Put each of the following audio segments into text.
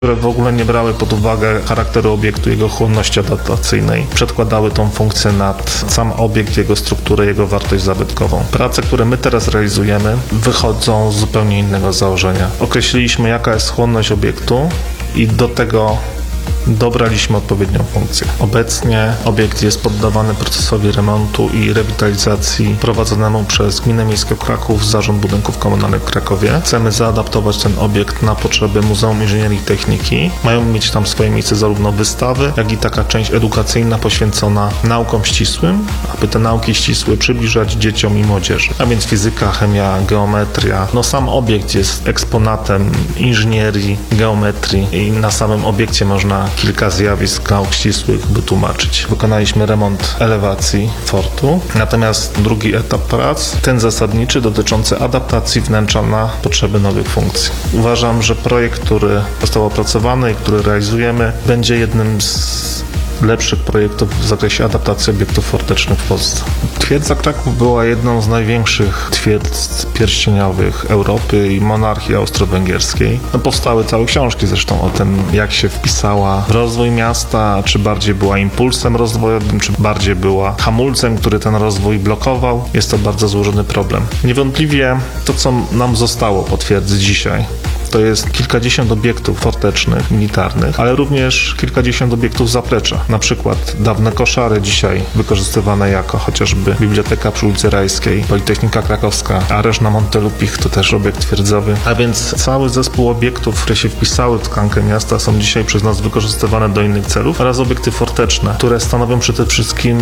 które w ogóle nie brały pod uwagę charakteru obiektu, jego chłonności adaptacyjnej. Przedkładały tą funkcję nad sam obiekt, jego strukturę, jego wartość zabytkową. Prace, które my teraz realizujemy, wychodzą z zupełnie innego założenia. Określiliśmy, jaka jest chłonność obiektu i do tego dobraliśmy odpowiednią funkcję. Obecnie obiekt jest poddawany procesowi remontu i rewitalizacji prowadzonemu przez Gminę Miejską Kraków, Zarząd Budynków Komunalnych w Krakowie. Chcemy zaadaptować ten obiekt na potrzeby Muzeum Inżynierii i Techniki. Mają mieć tam swoje miejsce zarówno wystawy, jak i taka część edukacyjna poświęcona naukom ścisłym, aby te nauki ścisłe przybliżać dzieciom i młodzieży. A więc fizyka, chemia, geometria. Sam obiekt jest eksponatem inżynierii, geometrii i na samym obiekcie można kilka zjawisk nauk ścisłych wytłumaczyć. Wykonaliśmy remont elewacji fortu, natomiast drugi etap prac, ten zasadniczy, dotyczący adaptacji wnętrza na potrzeby nowych funkcji. Uważam, że projekt, który został opracowany i który realizujemy, będzie jednym z lepszych projektów w zakresie adaptacji obiektów fortecznych w Polsce. Twierdza Kraków była jedną z największych twierdz pierścieniowych Europy i monarchii austro-węgierskiej. Powstały całe książki zresztą o tym, jak się wpisała w rozwój miasta, czy bardziej była impulsem rozwojowym, czy bardziej była hamulcem, który ten rozwój blokował. Jest to bardzo złożony problem. Niewątpliwie to, co nam zostało po twierdzy dzisiaj, to jest kilkadziesiąt obiektów fortecznych, militarnych, ale również kilkadziesiąt obiektów zaplecza. Na przykład dawne koszary dzisiaj wykorzystywane jako chociażby Biblioteka przy ulicy Rajskiej, Politechnika Krakowska, areż na Montelupich to też obiekt twierdzowy. A więc cały zespół obiektów, które się wpisały w tkankę miasta, są dzisiaj przez nas wykorzystywane do innych celów oraz obiekty forteczne, które stanowią przede wszystkim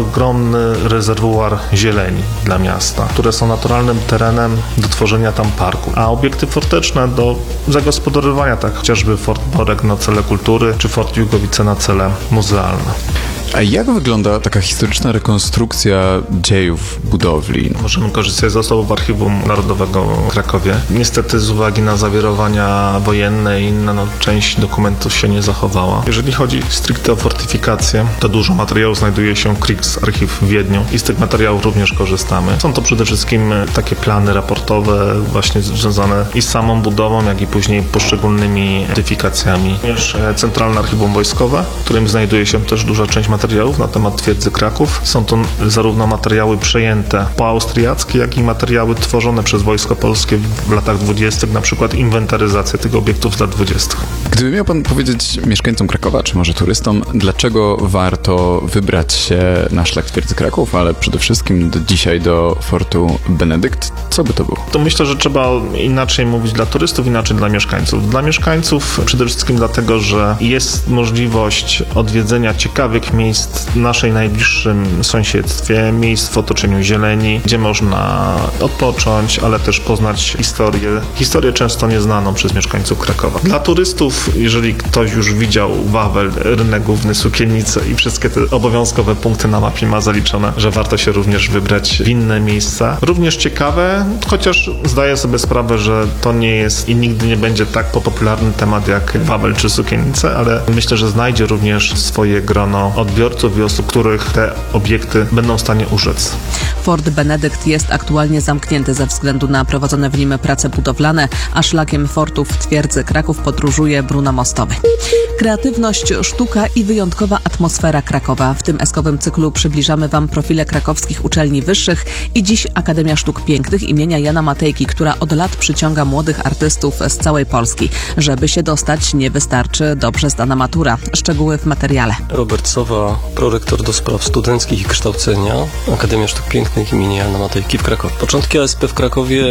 ogromny rezerwuar zieleni dla miasta, które są naturalnym terenem do tworzenia tam parku. A obiekty forteczne do zagospodarowania, tak chociażby Fort Borek na cele kultury, czy Fort Jugowice na cele muzealne. A jak wygląda taka historyczna rekonstrukcja dziejów budowli? Możemy korzystać z zasobów Archiwum Narodowego w Krakowie. Niestety z uwagi na zawirowania wojenne i inne, część dokumentów się nie zachowała. Jeżeli chodzi stricte o fortyfikację, to dużo materiałów znajduje się w Kriegsarchiv w Wiedniu i z tych materiałów również korzystamy. Są to przede wszystkim takie plany raportowe właśnie związane i z samą budową, jak i później poszczególnymi fortyfikacjami. Również Centralne Archiwum Wojskowe, w którym znajduje się też duża część materiałów na temat twierdzy Kraków. Są to zarówno materiały przejęte poaustriackie, jak i materiały tworzone przez Wojsko Polskie w latach 20., na przykład inwentaryzacja tych obiektów z lat 20. Gdyby miał pan powiedzieć mieszkańcom Krakowa, czy może turystom, dlaczego warto wybrać się na szlak twierdzy Kraków, ale przede wszystkim dzisiaj do Fortu Benedykt, co by to było? To myślę, że trzeba inaczej mówić dla turystów, inaczej dla mieszkańców. Dla mieszkańców przede wszystkim dlatego, że jest możliwość odwiedzenia ciekawych miejsc w naszej najbliższym sąsiedztwie, miejsc w otoczeniu zieleni, gdzie można odpocząć, ale też poznać historię często nieznaną przez mieszkańców Krakowa. Dla turystów, jeżeli ktoś już widział Wawel, rynek główny, Sukiennice i wszystkie te obowiązkowe punkty na mapie ma zaliczone, że warto się również wybrać w inne miejsca. Również ciekawe, chociaż zdaję sobie sprawę, że to nie jest i nigdy nie będzie tak popularny temat jak Wawel czy Sukiennice, ale myślę, że znajdzie również swoje grono odbiorców i osób, których te obiekty będą w stanie urzec. Fort Benedykt jest aktualnie zamknięty ze względu na prowadzone w nim prace budowlane, a szlakiem fortów twierdzy Kraków podróżuje Bruna Mostowy. Kreatywność, sztuka i wyjątkowa atmosfera Krakowa. W tym eskowym cyklu przybliżamy Wam profile krakowskich uczelni wyższych i dziś Akademia Sztuk Pięknych imienia Jana Matejki, która od lat przyciąga młodych artystów z całej Polski. Żeby się dostać, nie wystarczy dobrze zdana matura. Szczegóły w materiale. Robert Sowa, prorektor do spraw studenckich i kształcenia, Akademia Sztuk Pięknych im. Jana Matejki w Krakowie. Początki ASP w Krakowie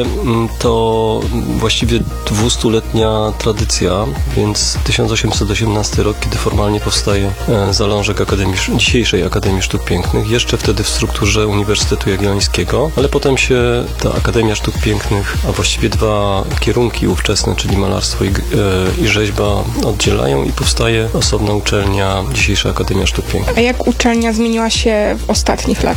to właściwie 200-letnia tradycja, więc 1818 rok, kiedy formalnie powstaje zalążek dzisiejszej Akademii Sztuk Pięknych, jeszcze wtedy w strukturze Uniwersytetu Jagiellońskiego, ale potem się ta Akademia Sztuk Pięknych, a właściwie dwa kierunki ówczesne, czyli malarstwo i rzeźba, oddzielają i powstaje osobna uczelnia, dzisiejsza Akademia Sztuk Pięknych. A jak uczelnia zmieniła się w ostatnich latach?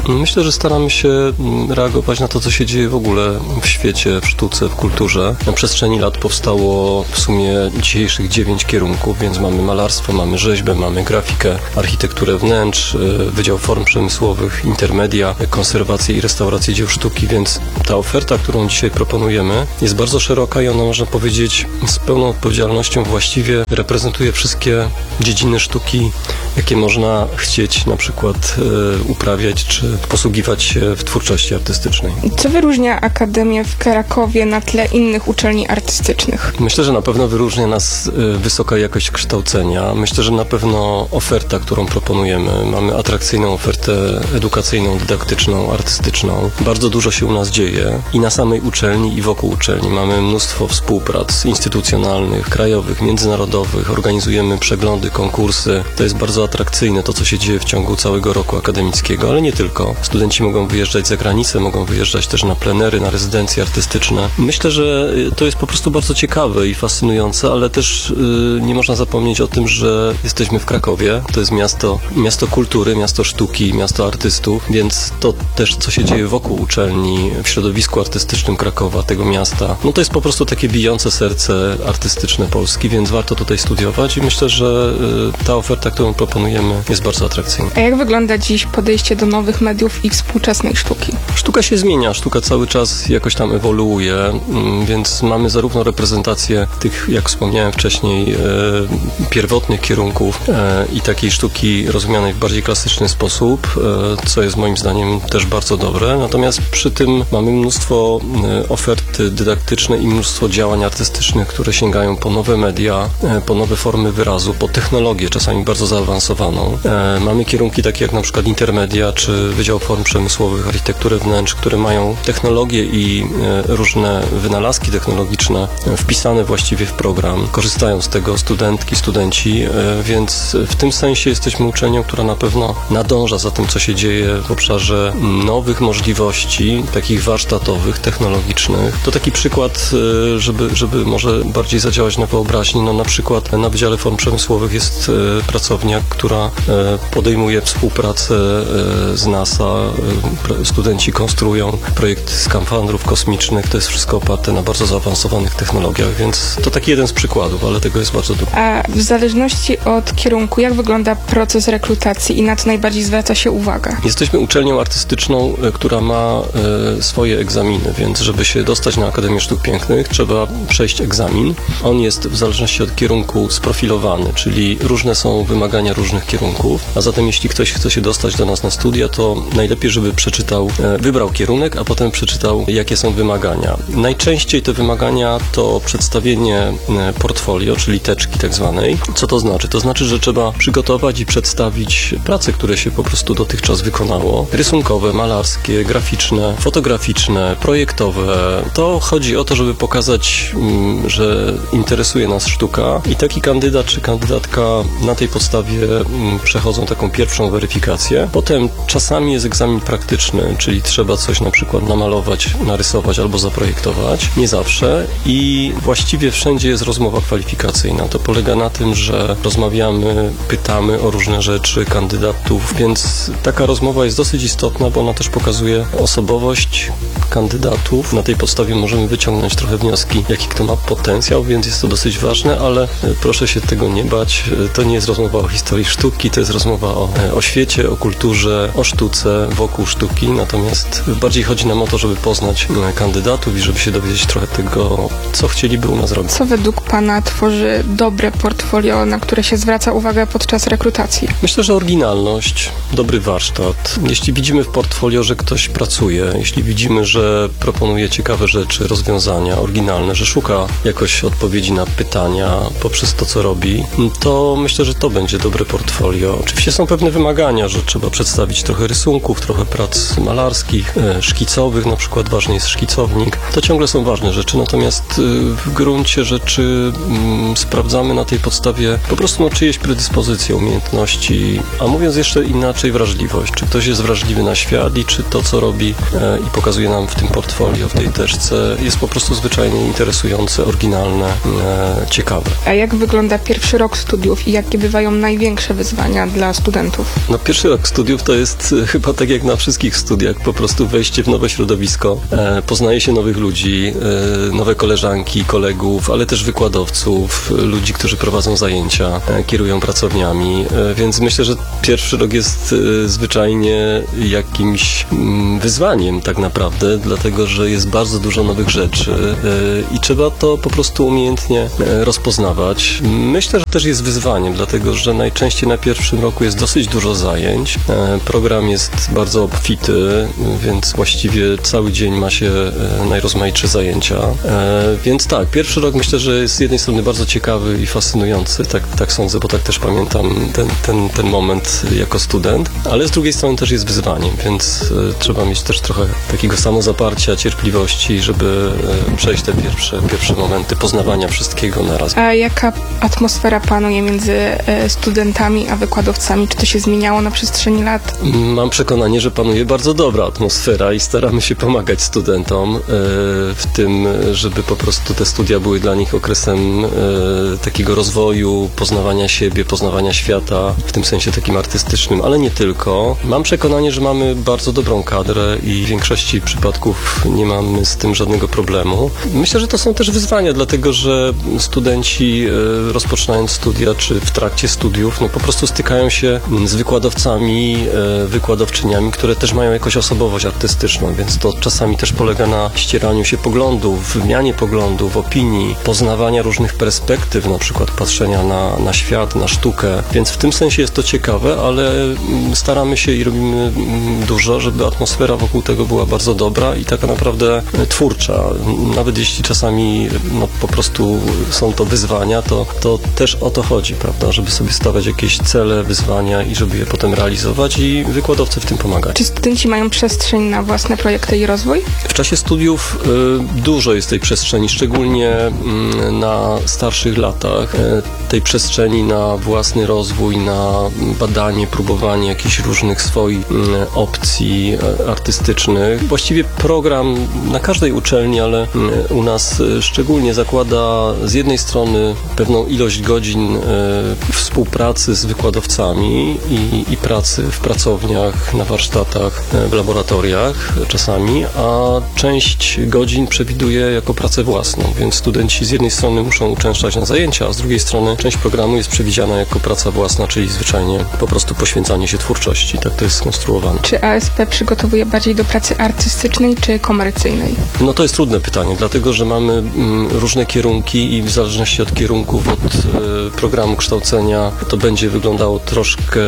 Myślę, że staramy się reagować na to, co się dzieje w ogóle w świecie, w sztuce, w kulturze. Na przestrzeni lat powstało w sumie dzisiejszych 9 kierunków, więc mamy malarstwo, mamy rzeźbę, mamy grafikę, architekturę wnętrz, Wydział Form Przemysłowych, intermedia, konserwację i restaurację dzieł sztuki, więc ta oferta, którą dzisiaj proponujemy, jest bardzo szeroka i ona, można powiedzieć, z pełną odpowiedzialnością właściwie reprezentuje wszystkie dziedziny sztuki, jakie można chcieć na przykład uprawiać czy posługiwać się w twórczości artystycznej. Co wyróżnia Akademię w Krakowie na tle innych uczelni artystycznych? Myślę, że na pewno wyróżnia nas wysoka jakość kształcenia. Myślę, że na pewno oferta, którą proponujemy. Mamy atrakcyjną ofertę edukacyjną, dydaktyczną, artystyczną. Bardzo dużo się u nas dzieje i na samej uczelni, i wokół uczelni. Mamy mnóstwo współprac instytucjonalnych, krajowych, międzynarodowych. Organizujemy przeglądy, konkursy. To jest bardzo atrakcyjne, to co się dzieje w ciągu całego roku akademickiego, ale nie tylko. Studenci mogą wyjeżdżać za granicę, mogą wyjeżdżać też na plenery, na rezydencje artystyczne. Myślę, że to jest po prostu bardzo ciekawe i fascynujące, ale też nie można zapomnieć o tym, że jesteśmy w Krakowie. To jest miasto kultury, miasto sztuki, miasto artystów, więc to też, co się dzieje wokół uczelni, w środowisku artystycznym Krakowa, tego miasta, no to jest po prostu takie bijące serce artystyczne Polski, więc warto tutaj studiować i myślę, że ta oferta, którą proponujemy, jest bardzo atrakcyjna. A jak wygląda dziś podejście do nowych mediów i współczesnej sztuki? Sztuka się zmienia, sztuka cały czas jakoś tam ewoluuje, więc mamy zarówno reprezentację tych, jak wspomniałem wcześniej, pierwotnych kierunków i takiej sztuki rozumianej w bardziej klasyczny sposób, co jest moim zdaniem też bardzo dobre. Natomiast przy tym mamy mnóstwo ofert dydaktyczne i mnóstwo działań artystycznych, które sięgają po nowe media, po nowe formy wyrazu, po technologię, czasami bardzo zaawansowaną. Mamy kierunki takie jak na przykład intermedia, czy Wydział Form Przemysłowych, architekturę wnętrz, które mają technologie i różne wynalazki technologiczne wpisane właściwie w program. Korzystają z tego studentki, studenci, więc w tym sensie jesteśmy uczelnią, która na pewno nadąża za tym, co się dzieje w obszarze nowych możliwości, takich warsztatowych, technologicznych. To taki przykład, żeby może bardziej zadziałać na wyobraźni. No na przykład na Wydziale Form Przemysłowych jest pracownia, która podejmuje współpracę z NASA. Studenci konstruują projekt skafandrów kosmicznych. To jest wszystko oparte na bardzo zaawansowanych technologiach, więc to taki jeden z przykładów, ale tego jest bardzo dużo. A w zależności od kierunku, jak wygląda proces rekrutacji i na co najbardziej zwraca się uwaga? Jesteśmy uczelnią artystyczną, która ma swoje egzaminy, więc żeby się dostać na Akademię Sztuk Pięknych, trzeba przejść egzamin. On jest w zależności od kierunku sprofilowany, czyli różne są wymagania różnych kierunków, a zatem jeśli ktoś chce się dostać do nas na studia, to najlepiej, żeby wybrał kierunek, a potem przeczytał, jakie są wymagania. Najczęściej te wymagania to przedstawienie portfolio, czyli teczki tak zwanej. Co to znaczy? To znaczy, że trzeba przygotować i przedstawić prace, które się po prostu dotychczas wykonało. Rysunkowe, malarskie, graficzne, fotograficzne, projektowe. To chodzi o to, żeby pokazać, że interesuje nas sztuka i taki kandydat czy kandydatka na tej podstawie przechodzą taką pierwszą weryfikację. Potem czasami jest egzamin praktyczny, czyli trzeba coś na przykład namalować, narysować albo zaprojektować. Nie zawsze i właściwie wszędzie jest rozmowa kwalifikacyjna. To polega na tym, że rozmawiamy, pytamy o różne rzeczy kandydatów, więc taka rozmowa jest dosyć istotna, bo ona też pokazuje osobowość kandydatów. Na tej podstawie możemy wyciągnąć trochę wnioski, jaki kto ma potencjał, więc jest to dosyć ważne, ale proszę się tego nie bać. To nie jest rozmowa o historii sztuki, to jest rozmowa o świecie, o kulturze, o sztuce, wokół sztuki, natomiast bardziej chodzi nam o to, żeby poznać kandydatów i żeby się dowiedzieć trochę tego, co chcieliby u nas robić. Co według Pana tworzy dobre portfolio, na które się zwraca uwagę podczas rekrutacji? Myślę, że oryginalność, dobry warsztat. Jeśli widzimy w portfolio, że ktoś pracuje, jeśli widzimy, że proponuje ciekawe rzeczy, rozwiązania oryginalne, że szuka jakoś odpowiedzi na pytania poprzez to, co robi, to myślę, że to będzie dobre portfolio. Oczywiście są pewne wymagania, że trzeba przedstawić trochę rysunków, trochę prac malarskich, szkicowych, na przykład ważny jest szkicownik. To ciągle są ważne rzeczy, natomiast w gruncie rzeczy sprawdzamy na tej podstawie po prostu czyjeś predyspozycje, umiejętności, a mówiąc jeszcze inaczej, wrażliwość. Czy ktoś jest wrażliwy na świat i czy to, co robi i pokazuje nam w tym portfolio, w tej teczce, jest po prostu zwyczajnie interesujące, oryginalne, ciekawe. A jak wygląda pierwszy rok studiów i jakie bywają największe wyzwania dla studentów? No, pierwszy rok studiów to jest chyba tak jak na wszystkich studiach, po prostu wejście w nowe środowisko, poznaje się nowych ludzi, nowe koleżanki, kolegów, ale też wykładowców, ludzi, którzy prowadzą zajęcia, kierują pracowniami, więc myślę, że pierwszy rok jest zwyczajnie jakimś wyzwaniem tak naprawdę, dlatego, że jest bardzo dużo nowych rzeczy i trzeba to po prostu umiejętnie rozpoznawać. Myślę, że też jest wyzwaniem, dlatego, że najczęściej na pierwszym roku jest dosyć dużo zajęć. Program jest bardzo obfity, więc właściwie cały dzień ma się najrozmaitsze zajęcia. Więc tak, pierwszy rok myślę, że jest z jednej strony bardzo ciekawy i fascynujący, tak sądzę, bo tak też pamiętam ten moment jako student, ale z drugiej strony też jest wyzwaniem, więc trzeba mieć też trochę takiego samozaparcia, cierpliwości, żeby przejść te pierwsze momenty poznawania wszystkiego na raz. A jaka atmosfera panuje między studentami a wykładowcami? Czy to się zmieniało na przestrzeni lat? Mam przekonanie, że panuje bardzo dobra atmosfera i staramy się pomagać studentom w tym, żeby po prostu te studia były dla nich okresem takiego rozwoju, poznawania siebie, poznawania świata, w tym sensie takim artystycznym, ale nie tylko. Mam przekonanie, że mamy bardzo dobrą kadrę i w większości przypadków nie mamy z tym żadnego problemu. Myślę, że to są też wyzwania, dlatego że studenci rozpoczynając studia, czy w trakcie studiów, no po prostu stykają się z wykładowcami, wykładowczyniami, które też mają jakąś osobowość artystyczną, więc to czasami też polega na ścieraniu się poglądów, wymianie poglądów, opinii, poznawania różnych perspektyw, na przykład patrzenia na świat, na sztukę, więc w tym sensie jest to ciekawe, ale staramy się i robimy dużo, żeby atmosfera wokół tego była bardzo dobra i taka naprawdę twórcza. Nawet jeśli czasami po prostu są to wyzwania, to też o to chodzi, prawda, żeby sobie stawiać jakieś cele, wyzwania i żeby je potem realizować i wykładowcy w tym pomagać. Czy studenci mają przestrzeń na własne projekty i rozwój? W czasie studiów dużo jest tej przestrzeni, szczególnie na starszych latach, tej przestrzeni na własny rozwój, na badanie, próbowanie jakichś różnych swoich opcji artystycznych. Właściwie program na każdej uczelni, ale u nas szczególnie zakłada z jednej strony pewną ilość godzin współpracy z wykładowcami i pracy w pracowniach, na warsztatach, w laboratoriach czasami, a część godzin przewiduje jako pracę własną, więc studenci z jednej strony muszą uczęszczać na zajęcia, a z drugiej strony część programu jest przewidziana jako praca własna, czyli zwyczajnie po prostu poświęcanie się twórczości. Tak to jest skonstruowane. Czy ASP przygotowuje bardziej do pracy artystycznej czy komercyjnej? No to jest trudne pytanie, dlatego że mamy różne kierunki i w zależności od kierunków, od programu kształcenia to będzie wyglądało troszkę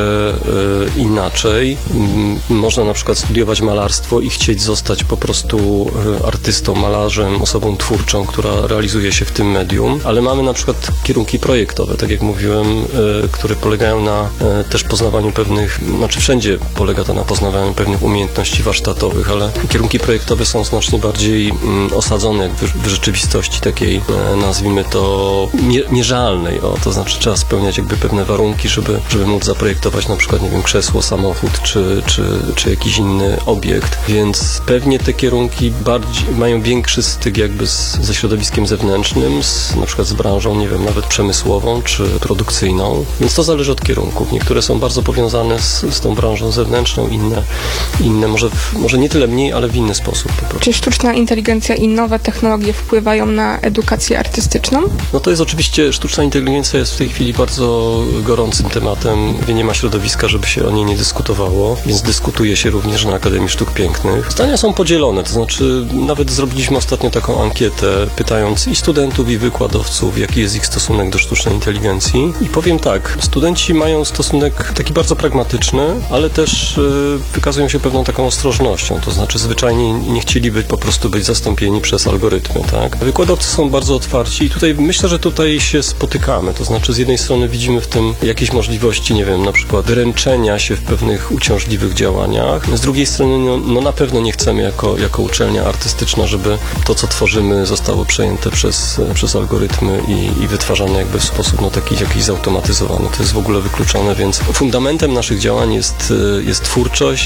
inaczej. Można na przykład studiować malarstwo i chcieć zostać po prostu artystą, malarzem, osobą twórczą, która realizuje się w tym medium, ale mamy na przykład kierunki projektowe, tak jak mówiłem, które polegają na też poznawaniu pewnych, znaczy wszędzie polega to na poznawaniu pewnych umiejętności warsztatowych, ale kierunki projektowe są znacznie bardziej osadzone w rzeczywistości takiej, nazwijmy to, mierzalnej. To znaczy trzeba spełniać jakby pewne warunki, żeby móc zaprojektować na przykład, nie wiem, krzesło, samochód czy jakiś inny obiekt, więc pewnie te kierunki mają większy styk jakby ze środowiskiem zewnętrznym, na przykład z branżą, nie wiem, nawet przemysłową czy produkcyjną, więc to zależy od kierunków. Niektóre są bardzo powiązane z tą branżą zewnętrzną, inne może nie tyle mniej, ale w inny sposób po prostu. Czy sztuczna inteligencja i nowe technologie wpływają na edukację artystyczną? No to jest oczywiście, sztuczna inteligencja jest w tej chwili bardzo gorącym tematem. Nie ma środowiska, żeby się o niej nie dyskutowało, więc dyskutuje się również na Akademii Sztuk Pięknych. Zdania są podzielone, to znaczy nawet zrobiliśmy ostatnio taką ankietę, pytając i studentów, i wykładowców, jaki jest ich stosunek do sztucznej inteligencji. I powiem tak, studenci mają stosunek taki bardzo pragmatyczny, ale też wykazują się pewną taką ostrożnością, to znaczy zwyczajnie nie chcieliby po prostu być zastąpieni przez algorytmy, tak? Wykładowcy są bardzo otwarci i tutaj myślę, że tutaj się spotykamy, to znaczy z jednej strony widzimy w tym jakieś możliwości, nie wiem, na przykład wyręczenia się w pewnych uciążliwych działaniach, z drugiej strony no na pewno nie chcemy jako uczelnia artystyczna, żeby to, co tworzymy, zostało przejęte przez algorytmy i wytwarzane jakby w sposób taki jakiś zautomatyzowany. To jest w ogóle wykluczone, więc fundamentem naszych działań jest twórczość,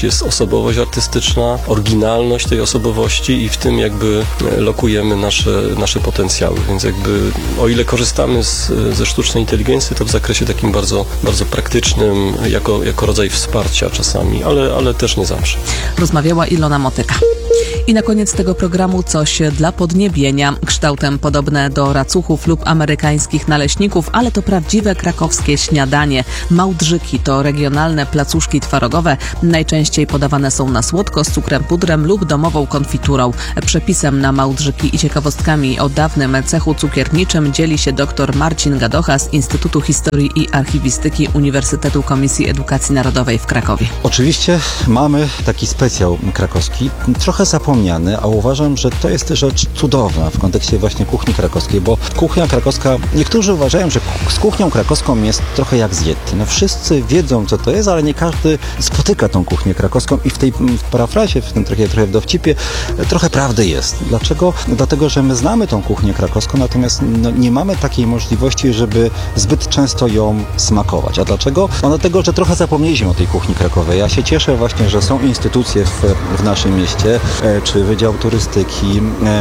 jest osobowość artystyczna, oryginalność tej osobowości i w tym jakby lokujemy nasze potencjały. Więc jakby o ile korzystamy ze sztucznej inteligencji, to w zakresie takim bardzo, bardzo praktycznym, jako rodzaj wsparcia czasami, ale też nie zawsze. Rozmawiała Ilona Motyka. I na koniec tego programu coś dla podniebienia. Kształtem podobne do racuchów lub amerykańskich naleśników, ale to prawdziwe krakowskie śniadanie. Małdrzyki to regionalne placuszki twarogowe. Najczęściej podawane są na słodko z cukrem pudrem lub domową konfiturą. Przepisem na małdrzyki i ciekawostkami o dawnym cechu cukierniczym dzieli się dr Marcin Gadocha z Instytutu Historii i Archiwistyki Uniwersytetu Komisji Edukacji Narodowej w Krakowie. Oczywiście mamy taki specjał krakowski, trochę zapomniany, a uważam, że to jest rzecz cudowna w kontekście właśnie kuchni krakowskiej, bo kuchnia krakowska, niektórzy uważają, że z kuchnią krakowską jest trochę jak z Yeti. No wszyscy wiedzą, co to jest, ale nie każdy spotyka tą kuchnię krakowską i w tej parafrazie, w tym trochę w dowcipie, trochę prawdy jest. Dlaczego? Dlatego, że my znamy tą kuchnię krakowską, natomiast nie mamy takiej możliwości, żeby zbyt często ją smakować. A dlaczego? Dlatego, że trochę zapomnieliśmy o tej kuchni krakowej. Ja się cieszę właśnie, że są instytucje w naszym mieście, czy Wydział Turystyki,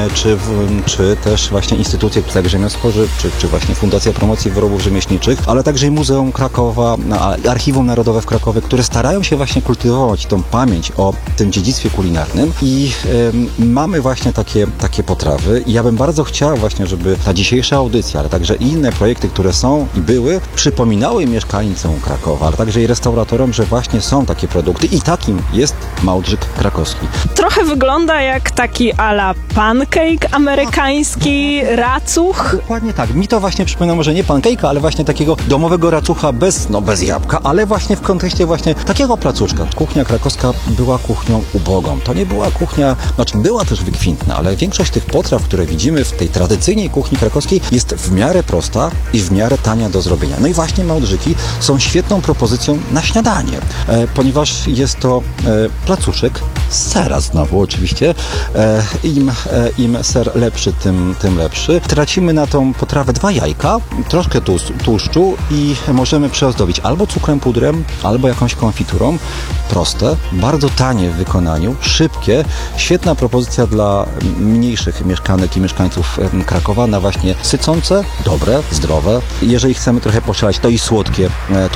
czy też właśnie instytucje jak Rzemiosł Spożywczych, czy właśnie Fundacja Promocji Wyrobów Rzemieślniczych, ale także i Muzeum Krakowa, Archiwum Narodowe w Krakowie, które starają się właśnie kultywować tą pamięć o tym dziedzictwie kulinarnym i mamy właśnie takie potrawy. I ja bym bardzo chciał właśnie, żeby ta dzisiejsza audycja, ale także i inne projekty, które są i były, przypominały mieszkańcom Krakowa, ale także i restauratorom, że właśnie są takie produkty i takim jest małdrzyk krakowski. Trochę wygląda jak taki a la pancake amerykański, racuch. Dokładnie tak. Mi to właśnie przypomina może nie pancake'a, ale właśnie takiego domowego racucha bez jabłka, ale właśnie w kontekście właśnie takiego placuszka. Kuchnia krakowska była kuchnią ubogą. To nie była kuchnia, była też wykwintna, ale większość tych potraw, które widzimy w tej tradycyjnej kuchni krakowskiej, jest w miarę prosta i w miarę tania do zrobienia. No i właśnie małdrzyki są świetną propozycją na śniadanie, ponieważ jest to placuszek z sera znowu oczywiście. Im ser lepszy, tym lepszy. Tracimy na tą potrawę 2 jajka, troszkę tłuszczu i możemy przyozdobić albo cukrem pudrem, albo jakąś konfiturą. Proste, bardzo tanie w wykonaniu, szybkie, świetna propozycja dla mniejszych mieszkanek i mieszkańców Krakowa na właśnie sycące, dobre, zdrowe. Jeżeli chcemy trochę poszaleć, to i słodkie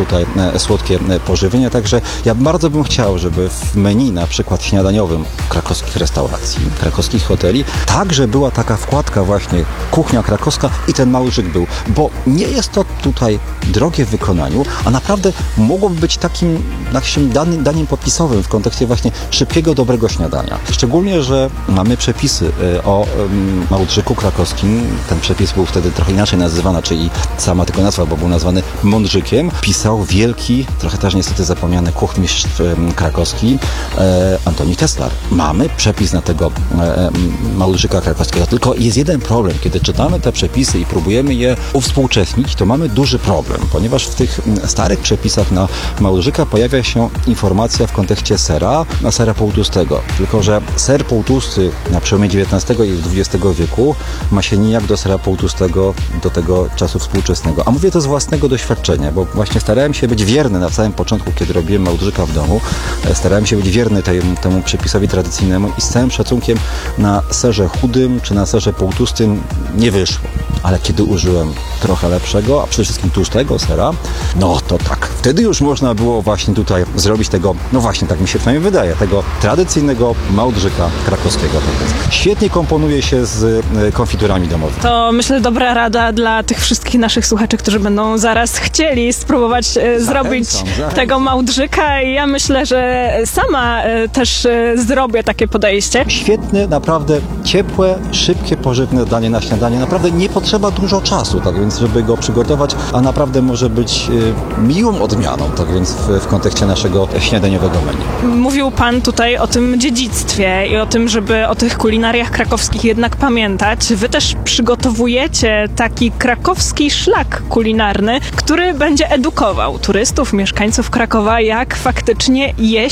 pożywienie. Także ja bardzo bym chciał, żeby w menu na przykład śniadaniowym krakowskich restauracji, krakowskich hoteli, także była taka wkładka właśnie kuchnia krakowska i ten małdrzyk był, bo nie jest to tutaj drogie w wykonaniu, a naprawdę mogłoby być takim naszym daniem popisowym w kontekście właśnie szybkiego, dobrego śniadania. Szczególnie, że mamy przepisy o małdrzyku krakowskim. Ten przepis był wtedy trochę inaczej nazywany, czyli sama tylko nazwa, bo był nazwany mądrzykiem. Pisał wielki, trochę też niestety zapomniany kuchmistrz krakowski Antoni Teslar. Mamy przepis na tego małdrzyka krakowskiego, tylko jest jeden problem. Kiedy czytamy te przepisy i próbujemy je uwspółcześnić, to mamy duży problem, ponieważ w tych starych przepisach na małdrzyka pojawia się informacja w kontekście sera, na sera półtłustego. Tylko że ser półtłusty na przełomie XIX i XX wieku ma się nijak do sera półtłustego do tego czasu współczesnego. A mówię to z własnego doświadczenia, bo właśnie starałem się być wierny na samym początku, kiedy robiłem małdrzyka w domu. Starałem się być wierny temu przepisowi tradycyjnemu i z całym szacunkiem na serze chudym czy na serze półtłustym nie wyszło. Ale kiedy użyłem trochę lepszego, a przede wszystkim tłustego sera, no to tak, wtedy już można było właśnie tutaj zrobić tego, no właśnie tak mi się przynajmniej wydaje, tego tradycyjnego małdrzyka krakowskiego. Świetnie komponuje się z konfiturami domowymi. To myślę dobra rada dla tych wszystkich naszych słuchaczy, którzy będą zaraz chcieli spróbować zrobić tego małdrzyka i ja myślę, że sama też zrobię takie podejście. Świetne, naprawdę ciepłe, szybkie, pożywne danie na śniadanie. Naprawdę nie potrzeba dużo czasu, tak więc, żeby go przygotować, a naprawdę może być miłą odmianą, tak więc w kontekście naszego śniadaniowego menu. Mówił Pan tutaj o tym dziedzictwie i o tym, żeby o tych kulinariach krakowskich jednak pamiętać. Wy też przygotowujecie taki krakowski szlak kulinarny, który będzie edukował turystów, mieszkańców Krakowa, jak faktycznie jeść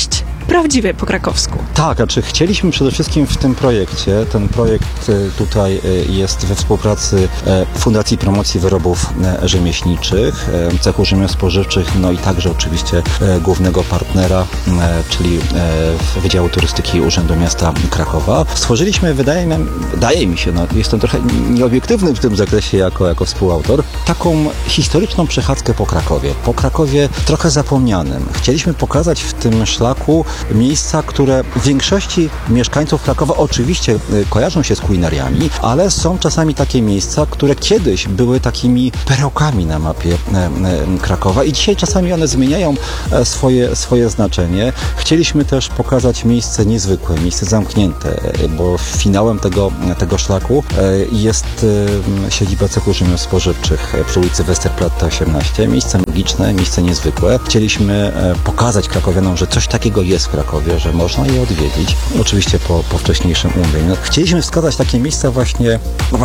prawdziwie po krakowsku. Tak, znaczy chcieliśmy przede wszystkim w tym projekcie, ten projekt tutaj jest we współpracy Fundacji Promocji Wyrobów Rzemieślniczych, Cechu Rzemiosł Spożywczych, no i także oczywiście głównego partnera, czyli Wydziału Turystyki Urzędu Miasta Krakowa. Stworzyliśmy, wydaje mi się, no, jestem trochę nieobiektywny w tym zakresie jako współautor, taką historyczną przechadzkę po Krakowie trochę zapomnianym. Chcieliśmy pokazać w tym szlaku miejsca, które w większości mieszkańców Krakowa oczywiście kojarzą się z kulinariami, ale są czasami takie miejsca, które kiedyś były takimi perełkami na mapie Krakowa i dzisiaj czasami one zmieniają swoje znaczenie. Chcieliśmy też pokazać miejsce niezwykłe, miejsce zamknięte, bo finałem tego szlaku jest siedziba Cechu Rzemiosł Spożywczych przy ulicy Westerplatte 18. Miejsce magiczne, miejsce niezwykłe. Chcieliśmy pokazać krakowianom, że coś takiego jest w Krakowie, że można je odwiedzić. Oczywiście po wcześniejszym umówieniu. Chcieliśmy wskazać takie miejsca właśnie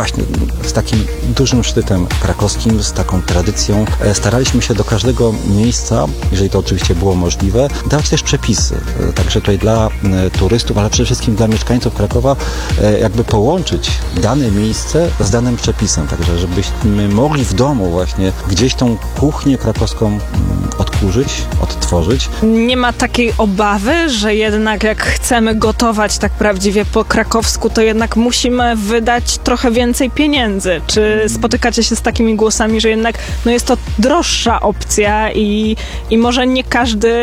z takim dużym szczytem krakowskim, z taką tradycją. Staraliśmy się do każdego miejsca, jeżeli to oczywiście było możliwe, dać też przepisy. Także tutaj dla turystów, ale przede wszystkim dla mieszkańców Krakowa jakby połączyć dane miejsce z danym przepisem. Także żebyśmy mogli w domu właśnie gdzieś tą kuchnię krakowską odkurzyć, odtworzyć. Nie ma takiej obawy, że jednak jak chcemy gotować tak prawdziwie po krakowsku, to jednak musimy wydać trochę więcej pieniędzy. Czy spotykacie się z takimi głosami, że jednak jest to droższa opcja i może nie każdy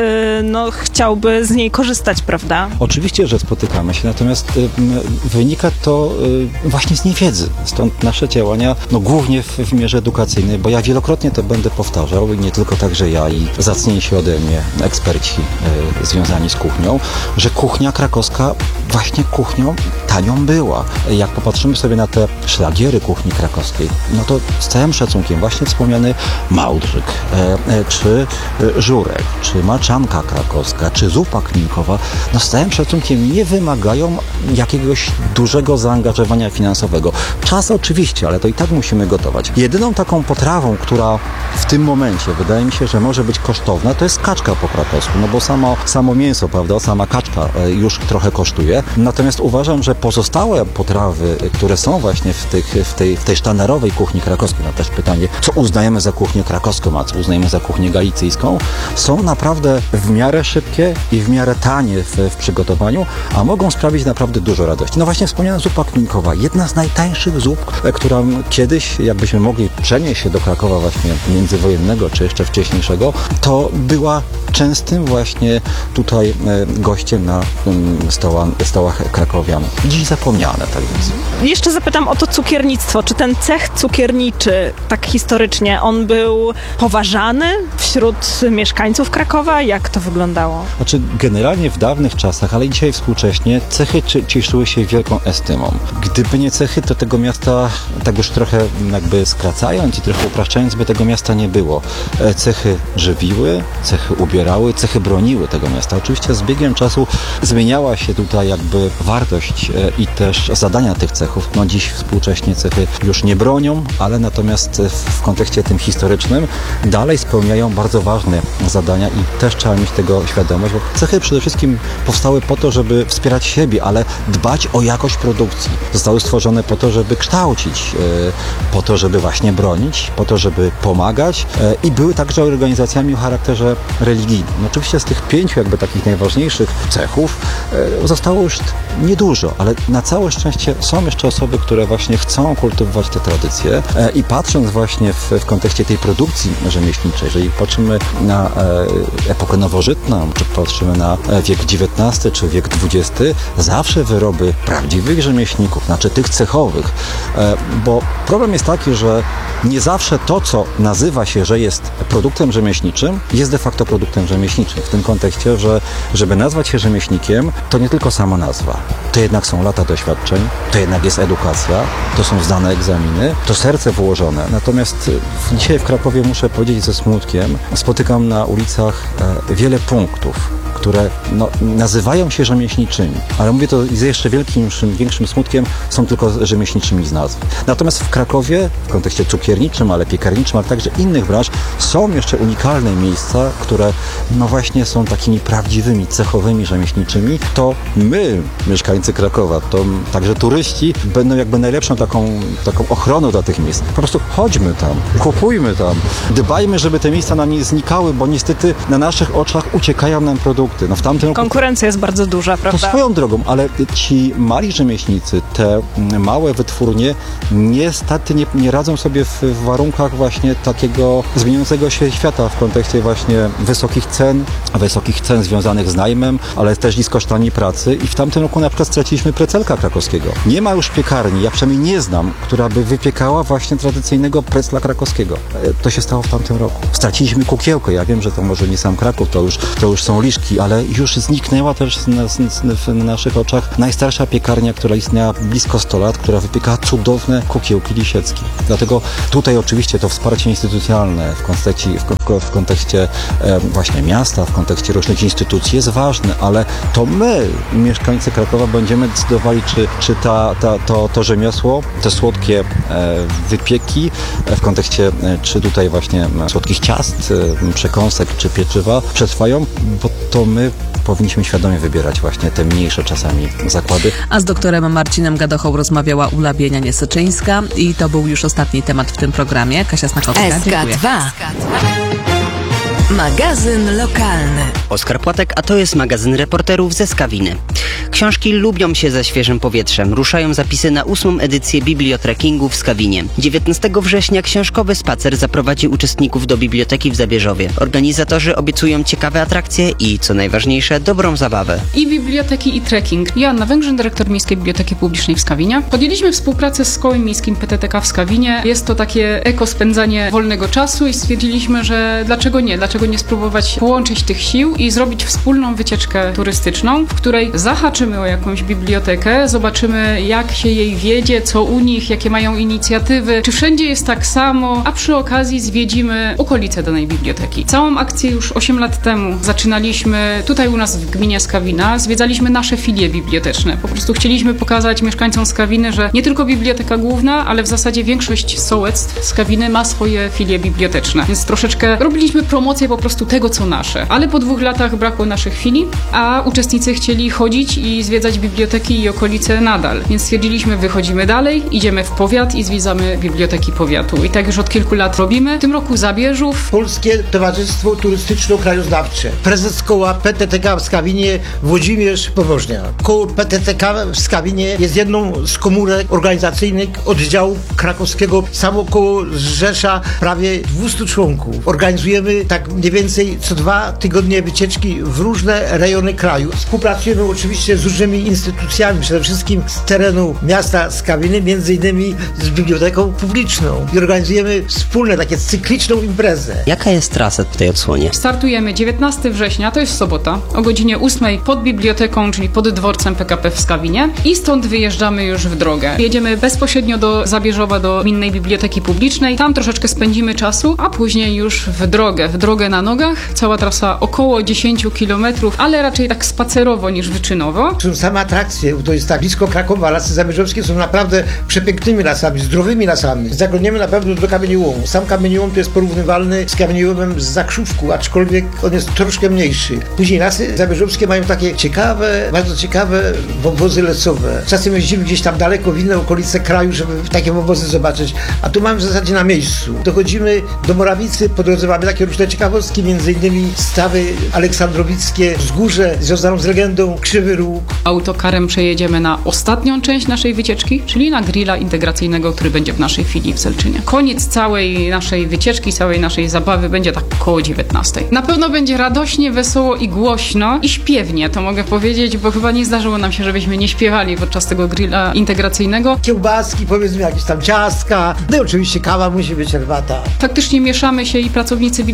chciałby z niej korzystać, prawda? Oczywiście, że spotykamy się, natomiast wynika to właśnie z niewiedzy. Stąd nasze działania, głównie w wymiarze edukacyjnej, bo ja wielokrotnie to będę powtarzał i nie tylko także ja i zacniejsi ode mnie eksperci związani z kuchnią, że kuchnia krakowska właśnie kuchnią tanią była. Jak popatrzymy sobie na te szlagiery kuchni krakowskiej, to z całym szacunkiem właśnie wspomniany małdrzyk, czy żurek, czy maczanka krakowska, czy zupa kminkowa, z całym szacunkiem nie wymagają jakiegoś dużego zaangażowania finansowego. Czas oczywiście, ale to i tak musimy gotować. Jedyną taką potrawą, która w tym momencie wydaje mi się, że może być kosztowna, to jest kaczka po krakowsku, bo samo mięso, prawda, sama kaczka już trochę kosztuje. Natomiast uważam, że pozostałe potrawy, które są właśnie w tej sztandarowej kuchni krakowskiej, też pytanie, co uznajemy za kuchnię krakowską, a co uznajemy za kuchnię galicyjską, są naprawdę w miarę szybkie i w miarę tanie w przygotowaniu, a mogą sprawić naprawdę dużo radości. Właśnie wspomniana zupa kminkowa, jedna z najtańszych zup, która kiedyś, jakbyśmy mogli przenieść się do Krakowa właśnie międzywojennego, czy jeszcze wcześniejszego, to była częstym właśnie tutaj gościem na stołach krakowian. Dziś zapomniane, tak więc. Jeszcze zapytam o to cukiernictwo. Czy ten cech cukierniczy, tak historycznie, on był poważany wśród mieszkańców Krakowa? Jak to wyglądało? Generalnie w dawnych czasach, ale i dzisiaj współcześnie, cechy cieszyły się wielką estymą. Gdyby nie cechy, to tego miasta, tak już trochę jakby skracając i trochę upraszczając, by tego miasta nie było. Cechy żywiły, cechy ubierały, cechy broniły tego miasta. Oczywiście z biegiem czasu zmieniała się tutaj jakby wartość i też zadania tych cechów. Dziś współcześnie cechy już nie bronią, ale natomiast w kontekście tym historycznym dalej spełniają bardzo ważne zadania i też trzeba mieć tego świadomość, bo cechy przede wszystkim powstały po to, żeby wspierać siebie, ale dbać o jakość produkcji. Zostały stworzone po to, żeby kształcić, po to, żeby właśnie bronić, po to, żeby pomagać i były także organizacjami o charakterze religijnym. Oczywiście z tych 5 jakby takich najważniejszych cechów zostało już niedużo, ale na całe szczęście są jeszcze osoby, które właśnie chcą kultywować te tradycje i patrząc właśnie w kontekście tej produkcji rzemieślniczej, jeżeli patrzymy na epokę nowożytną, czy patrzymy na wiek XIX czy wiek XX, zawsze wyroby prawdziwych rzemieślników, tych cechowych, bo problem jest taki, że nie zawsze to, co nazywa się, że jest produktem rzemieślniczym, jest de facto produktem rzemieślniczym. W tym kontekście, że żeby nazwać się rzemieślnikiem, to nie tylko sama nazwa. To jednak są lata doświadczeń, to jednak jest edukacja, to są zdane egzaminy, to serce włożone. Natomiast dzisiaj w Krakowie, muszę powiedzieć ze smutkiem, spotykam na ulicach wiele punktów, które nazywają się rzemieślniczymi, ale mówię to z jeszcze większym smutkiem, są tylko rzemieślniczymi z nazwy. Natomiast w Krakowie, w kontekście cukierniczym, ale piekarniczym, ale także innych branż, są jeszcze unikalne miejsca, które właśnie są takimi prawdziwymi, cechowymi rzemieślniczymi. To my, mieszkańcy Krakowa, to także turyści będą jakby najlepszą taką ochroną dla tych miejsc. Po prostu chodźmy tam, kupujmy tam, dbajmy, żeby te miejsca nam nie znikały, bo niestety na naszych oczach uciekają nam produkty. W tamtym roku Konkurencja jest bardzo duża, prawda? to swoją drogą, ale ci mali rzemieślnicy, te małe wytwórnie niestety nie radzą sobie w warunkach właśnie takiego zmieniającego się świata w kontekście właśnie wysokich cen związanych z najmem, ale też i z kosztami pracy i w tamtym roku na przykład straciliśmy precelka krakowskiego. Nie ma już piekarni, ja przynajmniej nie znam, która by wypiekała właśnie tradycyjnego precla krakowskiego. To się stało w tamtym roku. Straciliśmy kukiełkę, ja wiem, że to może nie sam Kraków, to już są Liszki, ale już zniknęła też na naszych oczach najstarsza piekarnia, która istniała blisko 100 lat, która wypiekała cudowne kukiełki lisieckie. Dlatego tutaj oczywiście to wsparcie instytucjonalne w kontekście właśnie miasta, w kontekście różnych instytucji jest ważne, ale to my, mieszkańcy Krakowa, będziemy decydowali, czy to rzemiosło, te słodkie wypieki w kontekście czy tutaj właśnie słodkich ciast, przekąsek czy pieczywa przetrwają, bo to my powinniśmy świadomie wybierać właśnie te mniejsze czasami zakłady. A z doktorem Marcinem Gadochą rozmawiała Ula Bienianie-Syczyńska i to był już ostatni temat w tym programie. Kasia Snakowska, dziękuję. SK2. Magazyn lokalny. Oskar Płatek, a to jest magazyn reporterów ze Skawiny. Książki lubią się ze świeżym powietrzem. Ruszają zapisy na 8. edycję bibliotrekingu w Skawinie. 19 września książkowy spacer zaprowadzi uczestników do biblioteki w Zabierzowie. Organizatorzy obiecują ciekawe atrakcje i, co najważniejsze, dobrą zabawę. I biblioteki, i trekking. Joanna Węgrzyn, dyrektor Miejskiej Biblioteki Publicznej w Skawinie. Podjęliśmy współpracę z Kołem Miejskim PTTK w Skawinie. Jest to takie spędzanie wolnego czasu i stwierdziliśmy, że dlaczego nie spróbować połączyć tych sił i zrobić wspólną wycieczkę turystyczną, w której zahaczymy o jakąś bibliotekę, zobaczymy, jak się jej wiedzie, co u nich, jakie mają inicjatywy, czy wszędzie jest tak samo, a przy okazji zwiedzimy okolice danej biblioteki. Całą akcję już 8 lat temu zaczynaliśmy tutaj u nas w gminie Skawina, zwiedzaliśmy nasze filie biblioteczne. Po prostu chcieliśmy pokazać mieszkańcom Skawiny, że nie tylko Biblioteka Główna, ale w zasadzie większość sołectw Skawiny ma swoje filie biblioteczne. Więc troszeczkę robiliśmy promocję po prostu tego, co nasze. Ale po 2 latach brakło naszych filii, a uczestnicy chcieli chodzić i zwiedzać biblioteki i okolice nadal. Więc stwierdziliśmy, wychodzimy dalej, idziemy w powiat i zwiedzamy biblioteki powiatu. I tak już od kilku lat robimy. W tym roku Zabierzów. Polskie Towarzystwo Turystyczno-Krajoznawcze. Prezes koła PTTK w Skawinie Włodzimierz Powożnia. Koło PTTK w Skawinie jest jedną z komórek organizacyjnych oddziału krakowskiego. Samo koło zrzesza prawie 200 członków. Organizujemy tak mniej więcej co 2 tygodnie wycieczki w różne rejony kraju. Współpracujemy oczywiście z różnymi instytucjami, przede wszystkim z terenu miasta Skawiny, między innymi z Biblioteką Publiczną i organizujemy wspólne, takie cykliczną imprezę. Jaka jest trasa w tej odsłonie? Startujemy 19 września, to jest sobota, o godzinie 8 pod biblioteką, czyli pod dworcem PKP w Skawinie i stąd wyjeżdżamy już w drogę. Jedziemy bezpośrednio do Zabierzowa, do Gminnej Biblioteki Publicznej, tam troszeczkę spędzimy czasu, a później już w drogę na nogach. Cała trasa około 10 km, ale raczej tak spacerowo niż wyczynowo. Są same atrakcje, to jest tak blisko Krakowa, lasy zabierzowskie są naprawdę przepięknymi lasami, zdrowymi lasami. Zaglądniemy na pewno do kamieniołomu. Sam kamieniołom to jest porównywalny z kamieniołomem z Zakrzówku, aczkolwiek on jest troszkę mniejszy. Później lasy zabierzowskie mają takie ciekawe, bardzo ciekawe wąwozy lesowe. Czasem jeździmy gdzieś tam daleko w inne okolice kraju, żeby takie wąwozy zobaczyć, a tu mamy w zasadzie na miejscu. Dochodzimy do Morawicy, po drodze mamy takie różne ciekawostki, między innymi stawy aleksandrowickie, wzgórze związaną z legendą Krzywy Róg. Autokarem przejedziemy na ostatnią część naszej wycieczki, czyli na grilla integracyjnego, który będzie w naszej filii w Selczynie. Koniec całej naszej wycieczki, całej naszej zabawy będzie tak około 19. Na pewno będzie radośnie, wesoło i głośno i śpiewnie, to mogę powiedzieć, bo chyba nie zdarzyło nam się, żebyśmy nie śpiewali podczas tego grilla integracyjnego. Kiełbaski, powiedzmy jakieś tam ciastka, no i oczywiście kawa, musi być herbata. Faktycznie mieszamy się i pracownicy biblioteki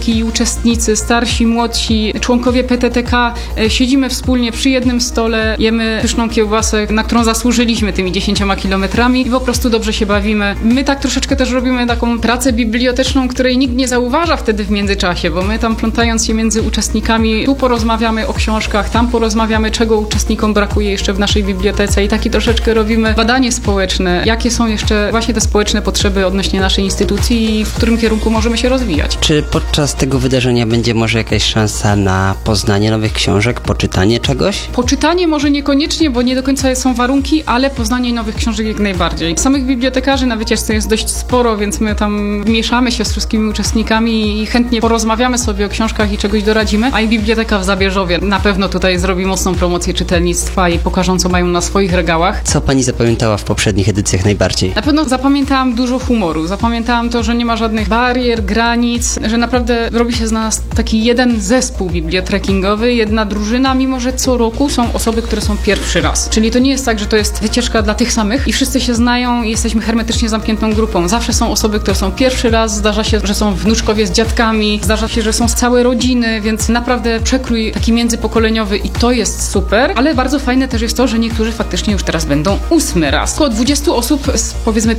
koleżanki i uczestnicy, starsi, młodsi, członkowie PTTK, siedzimy wspólnie przy jednym stole, jemy pyszną kiełbasę, na którą zasłużyliśmy tymi 10 kilometrami i po prostu dobrze się bawimy. My tak troszeczkę też robimy taką pracę biblioteczną, której nikt nie zauważa wtedy w międzyczasie, bo my tam plątając się między uczestnikami, tu porozmawiamy o książkach, tam porozmawiamy, czego uczestnikom brakuje jeszcze w naszej bibliotece i taki troszeczkę robimy badanie społeczne, jakie są jeszcze właśnie te społeczne potrzeby odnośnie naszej instytucji i w którym kierunku możemy się rozwijać. Czy podczas tego wydarzenia będzie może jakaś szansa na poznanie nowych książek, poczytanie czegoś? Poczytanie może niekoniecznie, bo nie do końca są warunki, ale poznanie nowych książek jak najbardziej. Samych bibliotekarzy na wycieczce jest dość sporo, więc my tam mieszamy się z wszystkimi uczestnikami i chętnie porozmawiamy sobie o książkach i czegoś doradzimy, a i Biblioteka w Zabierzowie na pewno tutaj zrobi mocną promocję czytelnictwa i pokażą, co mają na swoich regałach. Co pani zapamiętała w poprzednich edycjach najbardziej? Na pewno zapamiętałam dużo humoru. Zapamiętałam to, że nie ma żadnych barier, granic, że naprawdę robi się z nas taki jeden zespół bibliotrekingowy, jedna drużyna, mimo że co roku są osoby, które są pierwszy raz. Czyli to nie jest tak, że to jest wycieczka dla tych samych i wszyscy się znają i jesteśmy hermetycznie zamkniętą grupą. Zawsze są osoby, które są pierwszy raz, zdarza się, że są wnuczkowie z dziadkami, zdarza się, że są całe rodziny, więc naprawdę przekrój taki międzypokoleniowy i to jest super, ale bardzo fajne też jest to, że niektórzy faktycznie już teraz będą 8 raz. Około 20 osób z powiedzmy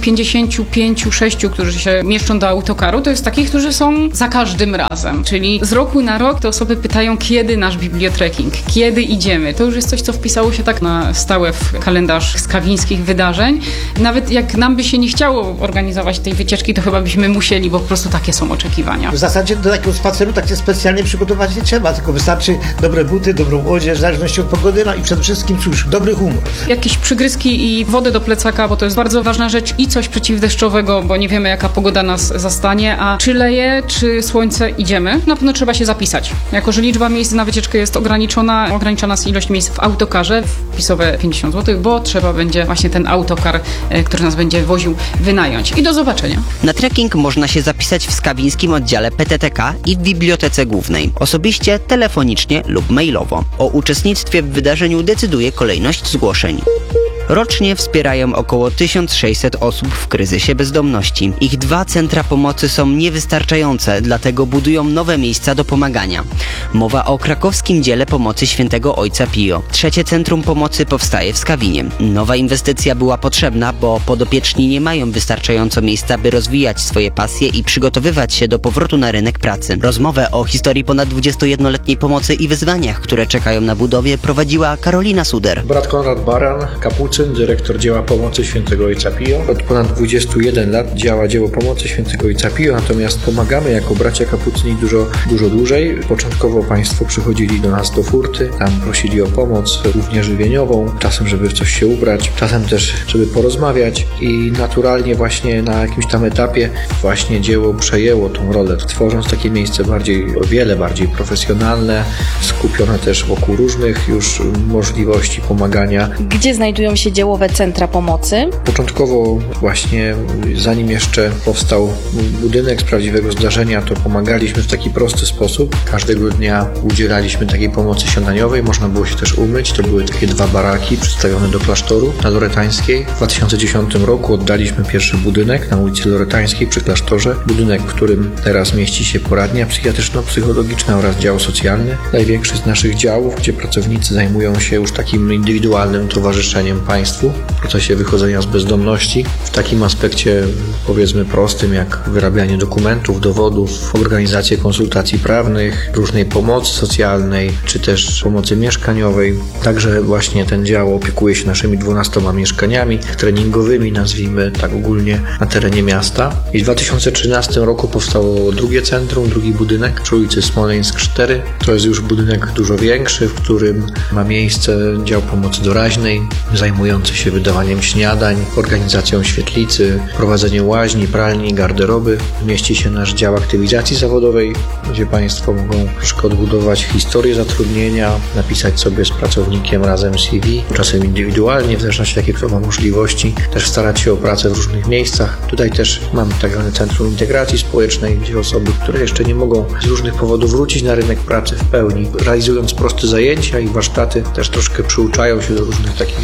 55-6, którzy się mieszczą do autokaru, to jest takich, którzy są za każdym razem. Czyli z roku na rok te osoby pytają, kiedy nasz bibliotreking, kiedy idziemy. To już jest coś, co wpisało się tak na stałe w kalendarz skawińskich wydarzeń. Nawet jak nam by się nie chciało organizować tej wycieczki, to chyba byśmy musieli, bo po prostu takie są oczekiwania. W zasadzie do takiego spaceru tak się specjalnie przygotować nie trzeba, tylko wystarczy dobre buty, dobrą odzież, w zależności od pogody, no i przede wszystkim cóż, dobry humor. Jakieś przygryzki i wodę do plecaka, bo to jest bardzo ważna rzecz i coś przeciwdeszczowego, bo nie wiemy, jaka pogoda nas zastanie, a czy leje, czy słońce, idziemy. Na pewno trzeba się zapisać. Jako że liczba miejsc na wycieczkę jest ograniczona jest ilość miejsc w autokarze, wpisowe 50 zł, bo trzeba będzie właśnie ten autokar, który nas będzie woził, wynająć. I do zobaczenia. Na trekking można się zapisać w skawińskim oddziale PTTK i w Bibliotece Głównej. Osobiście, telefonicznie lub mailowo. O uczestnictwie w wydarzeniu decyduje kolejność zgłoszeń. Rocznie wspierają około 1600 osób w kryzysie bezdomności. Ich 2 centra pomocy są niewystarczające, dlatego budują nowe miejsca do pomagania. Mowa o krakowskim dziele pomocy Świętego Ojca Pio. 3. centrum pomocy powstaje w Skawinie. Nowa inwestycja była potrzebna, bo podopieczni nie mają wystarczająco miejsca, by rozwijać swoje pasje i przygotowywać się do powrotu na rynek pracy. Rozmowę o historii ponad 21-letniej pomocy i wyzwaniach, które czekają na budowie, prowadziła Karolina Suder. Brat Konrad Baran, kapucyn, dyrektor dzieła pomocy Świętego Ojca Pio. Od ponad 21 lat działa dzieło pomocy Świętego Ojca Pio, natomiast pomagamy jako bracia kapucyni dużo dłużej. Początkowo państwo przychodzili do nas do furty, tam prosili o pomoc, głównie żywieniową, czasem żeby w coś się ubrać, czasem też żeby porozmawiać i naturalnie właśnie na jakimś tam etapie właśnie dzieło przejęło tą rolę, tworząc takie miejsce o wiele bardziej profesjonalne, skupione też wokół różnych już możliwości pomagania. Gdzie znajdują się dziełowe centra pomocy? Początkowo właśnie zanim jeszcze powstał budynek z prawdziwego zdarzenia, to pomagaliśmy w taki prosty sposób. Każdego dnia udzielaliśmy takiej pomocy śniadaniowej, można było się też umyć. To były takie 2 baraki przystawione do klasztoru na Loretańskiej. W 2010 roku oddaliśmy pierwszy budynek na ulicy Loretańskiej przy klasztorze. Budynek, w którym teraz mieści się poradnia psychiatryczno-psychologiczna oraz dział socjalny. Największy z naszych działów, gdzie pracownicy zajmują się już takim indywidualnym towarzyszeniem państwu w procesie wychodzenia z bezdomności. W takim aspekcie powiedzmy prostym, jak wyrabianie dokumentów, dowodów, organizację konsultacji prawnych, różnej pomocy socjalnej, czy też pomocy mieszkaniowej. Także właśnie ten dział opiekuje się naszymi 12 mieszkaniami treningowymi, nazwijmy tak ogólnie, na terenie miasta. I w 2013 roku powstało drugie centrum, drugi budynek przy ulicy Smoleńsk 4. To jest już budynek dużo większy, w którym ma miejsce dział pomocy doraźnej, zajmujący się wydawaniem śniadań, organizacją świetlicy, prowadzeniem łaźni, pralni, garderoby. Mieści się nasz dział aktywizacji zawodowej, gdzie państwo mogą troszkę odbudować historię zatrudnienia, napisać sobie z pracownikiem razem CV, czasem indywidualnie, w zależności jakie kto ma możliwości, też starać się o pracę w różnych miejscach. Tutaj też mamy tak zwane Centrum Integracji Społecznej, gdzie osoby, które jeszcze nie mogą z różnych powodów wrócić na rynek pracy w pełni, realizując proste zajęcia i warsztaty, też troszkę przyuczają się do różnych takich zawodów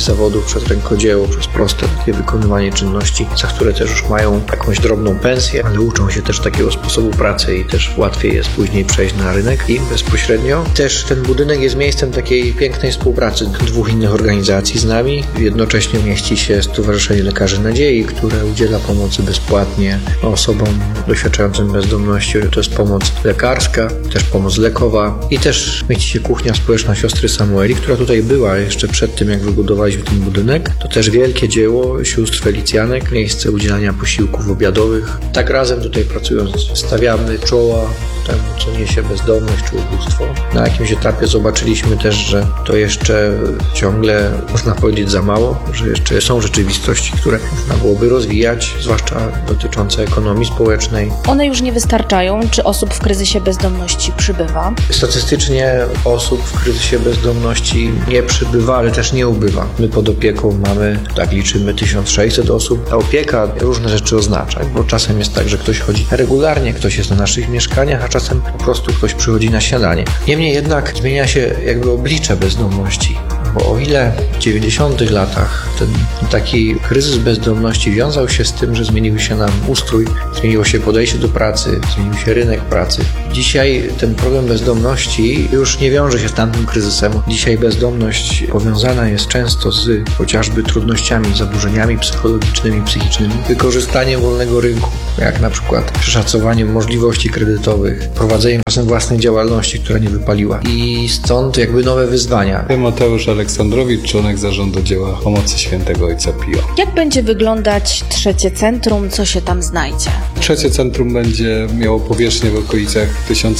przez rękodzieło, przez proste takie wykonywanie czynności, za które też już mają jakąś drobną pensję, ale uczą się też takiego sposobu pracy i też łatwiej jest później przejść na rynek im bezpośrednio. Też ten budynek jest miejscem takiej pięknej współpracy dwóch innych organizacji z nami. Jednocześnie mieści się Stowarzyszenie Lekarzy Nadziei, które udziela pomocy bezpłatnie osobom doświadczającym bezdomności. To jest pomoc lekarska, też pomoc lekowa i też mieści się kuchnia społeczna siostry Samueli, która tutaj była jeszcze przed tym, jak wybudowaliśmy ten budynek. To też wielkie dzieło sióstr Felicjanek, miejsce udzielania posiłków obiadowych. Tak razem tutaj pracując stawiamy czoła temu, co niesie bezdomność czy ubóstwo. Na jakimś etapie zobaczyliśmy też, że to jeszcze ciągle, można powiedzieć, za mało, że jeszcze są rzeczywistości, które można byłoby rozwijać, zwłaszcza dotyczące ekonomii społecznej. One już nie wystarczają. Czy osób w kryzysie bezdomności przybywa? Statystycznie osób w kryzysie bezdomności nie przybywa, ale też nie ubywa. My pod opieką mamy, tak liczymy, 1600 osób. Ta opieka różne rzeczy oznacza, bo czasem jest tak, że ktoś chodzi regularnie, ktoś jest na naszych mieszkaniach, a czasem po prostu ktoś przychodzi na śniadanie. Niemniej jednak zmienia się jakby oblicze bezdomności. Bo o ile w 90. latach ten taki kryzys bezdomności wiązał się z tym, że zmienił się nam ustrój, zmieniło się podejście do pracy, zmienił się rynek pracy. Dzisiaj ten problem bezdomności już nie wiąże się z tamtym kryzysem. Dzisiaj bezdomność powiązana jest często z chociażby trudnościami, zaburzeniami psychologicznymi, psychicznymi, wykorzystaniem wolnego rynku, jak na przykład przeszacowaniem możliwości kredytowych, prowadzeniem czasem własnej działalności, która nie wypaliła. I stąd jakby nowe wyzwania. Mateusz Aleksandrowicz, członek zarządu dzieła Pomocy Świętego Ojca Pio. Jak będzie wyglądać trzecie centrum? Co się tam znajdzie? Trzecie centrum będzie miało powierzchnię w okolicach 1000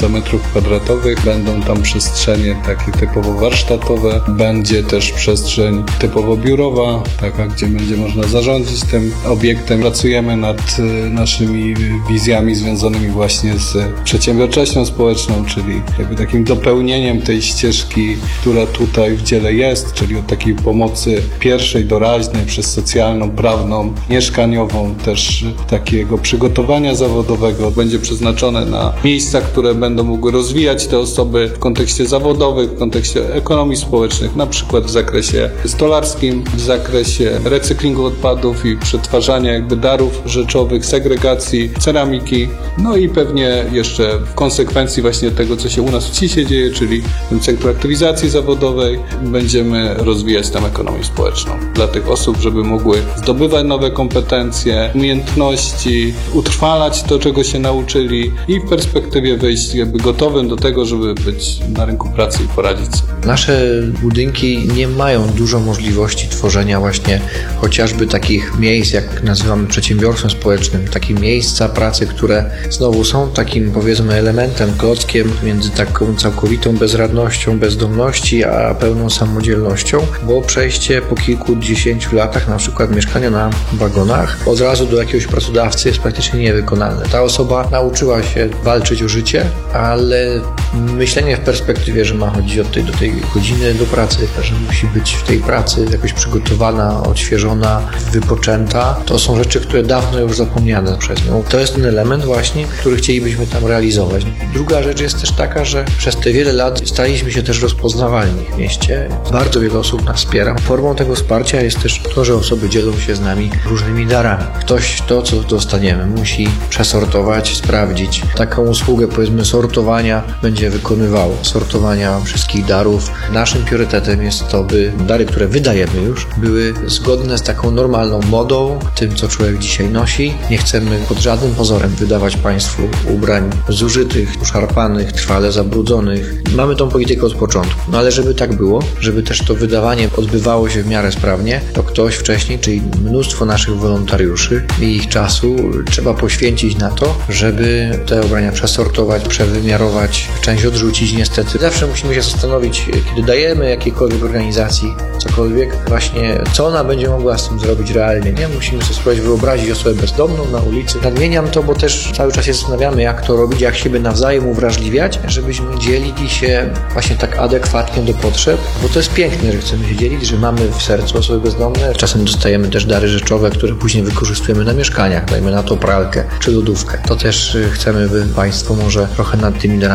m2. Będą tam przestrzenie takie typowo warsztatowe. Będzie też przestrzeń typowo biurowa, taka, gdzie będzie można zarządzić tym obiektem. Pracujemy nad naszymi wizjami związanymi właśnie z przedsiębiorczością społeczną, czyli jakby takim dopełnieniem tej ścieżki, która tutaj w dziele jest, czyli od takiej pomocy pierwszej, doraźnej, przez socjalną, prawną, mieszkaniową, też takiego przygotowania zawodowego. Będzie przeznaczone na miejsca, które będą mogły rozwijać te osoby w kontekście zawodowym, w kontekście ekonomii społecznych, na przykład w zakresie stolarskim, w zakresie recyklingu odpadów i przetwarzania jakby darów rzeczowych, segregacji, ceramiki, no i pewnie jeszcze w konsekwencji właśnie tego, co się u nas w CIS-ie dzieje, czyli w tym centrum aktywizacji zawodowej, będziemy rozwijać tam ekonomię społeczną dla tych osób, żeby mogły zdobywać nowe kompetencje, umiejętności, utrwalać to, czego się nauczyli i w perspektywie wyjść jakby gotowym do tego, żeby być na rynku pracy i poradzić sobie. Nasze budynki nie mają dużo możliwości tworzenia właśnie chociażby takich miejsc, jak nazywamy przedsiębiorstwem społecznym, takie miejsca pracy, które znowu są takim, powiedzmy, elementem, klockiem między taką całkowitą bezradnością, bezdomności, a pełną samodzielnością, bo przejście po kilkudziesięciu latach, na przykład mieszkania na wagonach, od razu do jakiegoś pracodawcy jest praktycznie niewykonalne. Ta osoba nauczyła się walczyć o życie, ale myślenie w perspektywie, że ma chodzić od tej do tej godziny do pracy, że musi być w tej pracy jakoś przygotowana, odświeżona, wypoczęta, to są rzeczy, które dawno już zapomniane przez nią. To jest ten element właśnie, który chcielibyśmy tam realizować. Druga rzecz jest też taka, że przez te wiele lat staliśmy się też rozpoznawalni w mieście. Bardzo wiele osób nas wspiera. Formą tego wsparcia jest też to, że osoby dzielą się z nami różnymi darami. Ktoś to, co dostaniemy, musi przesortować, sprawdzić. Taką usługę, powiedzmy, sortowania będzie wykonywał. Sortowania wszystkich darów. Naszym priorytetem jest to, by dary, które wydajemy już, były zgodne z taką normalną modą, tym, co człowiek dzisiaj nosi. Nie chcemy pod żadnym pozorem wydawać Państwu ubrań zużytych, szarpanych, trwale zabrudzonych. Mamy tą politykę od początku. No ale żeby tak było, żeby też to wydawanie odbywało się w miarę sprawnie, to ktoś wcześniej, czyli mnóstwo naszych wolontariuszy i ich czasu trzeba poświęcić na to, żeby te ubrania przesortować, przewymiarować, część odrzucić niestety. Zawsze musimy się zastanowić, kiedy dajemy jakiejkolwiek organizacji cokolwiek, właśnie co ona będzie mogła z tym zrobić realnie, nie? Musimy sobie spróbować wyobrazić osobę bezdomną na ulicy. Nadmieniam to, bo też cały czas się zastanawiamy, jak to robić, jak siebie nawzajem uwrażliwiać, żebyśmy dzielili się właśnie tak adekwatnie do potrzeb, bo to jest piękne, że chcemy się dzielić, że mamy w sercu osoby bezdomne. Czasem dostajemy też dary rzeczowe, które później wykorzystujemy na mieszkaniach, dajmy na to pralkę czy lodówkę. To też chcemy, by Państwo może trochę nad tymi darami popracować.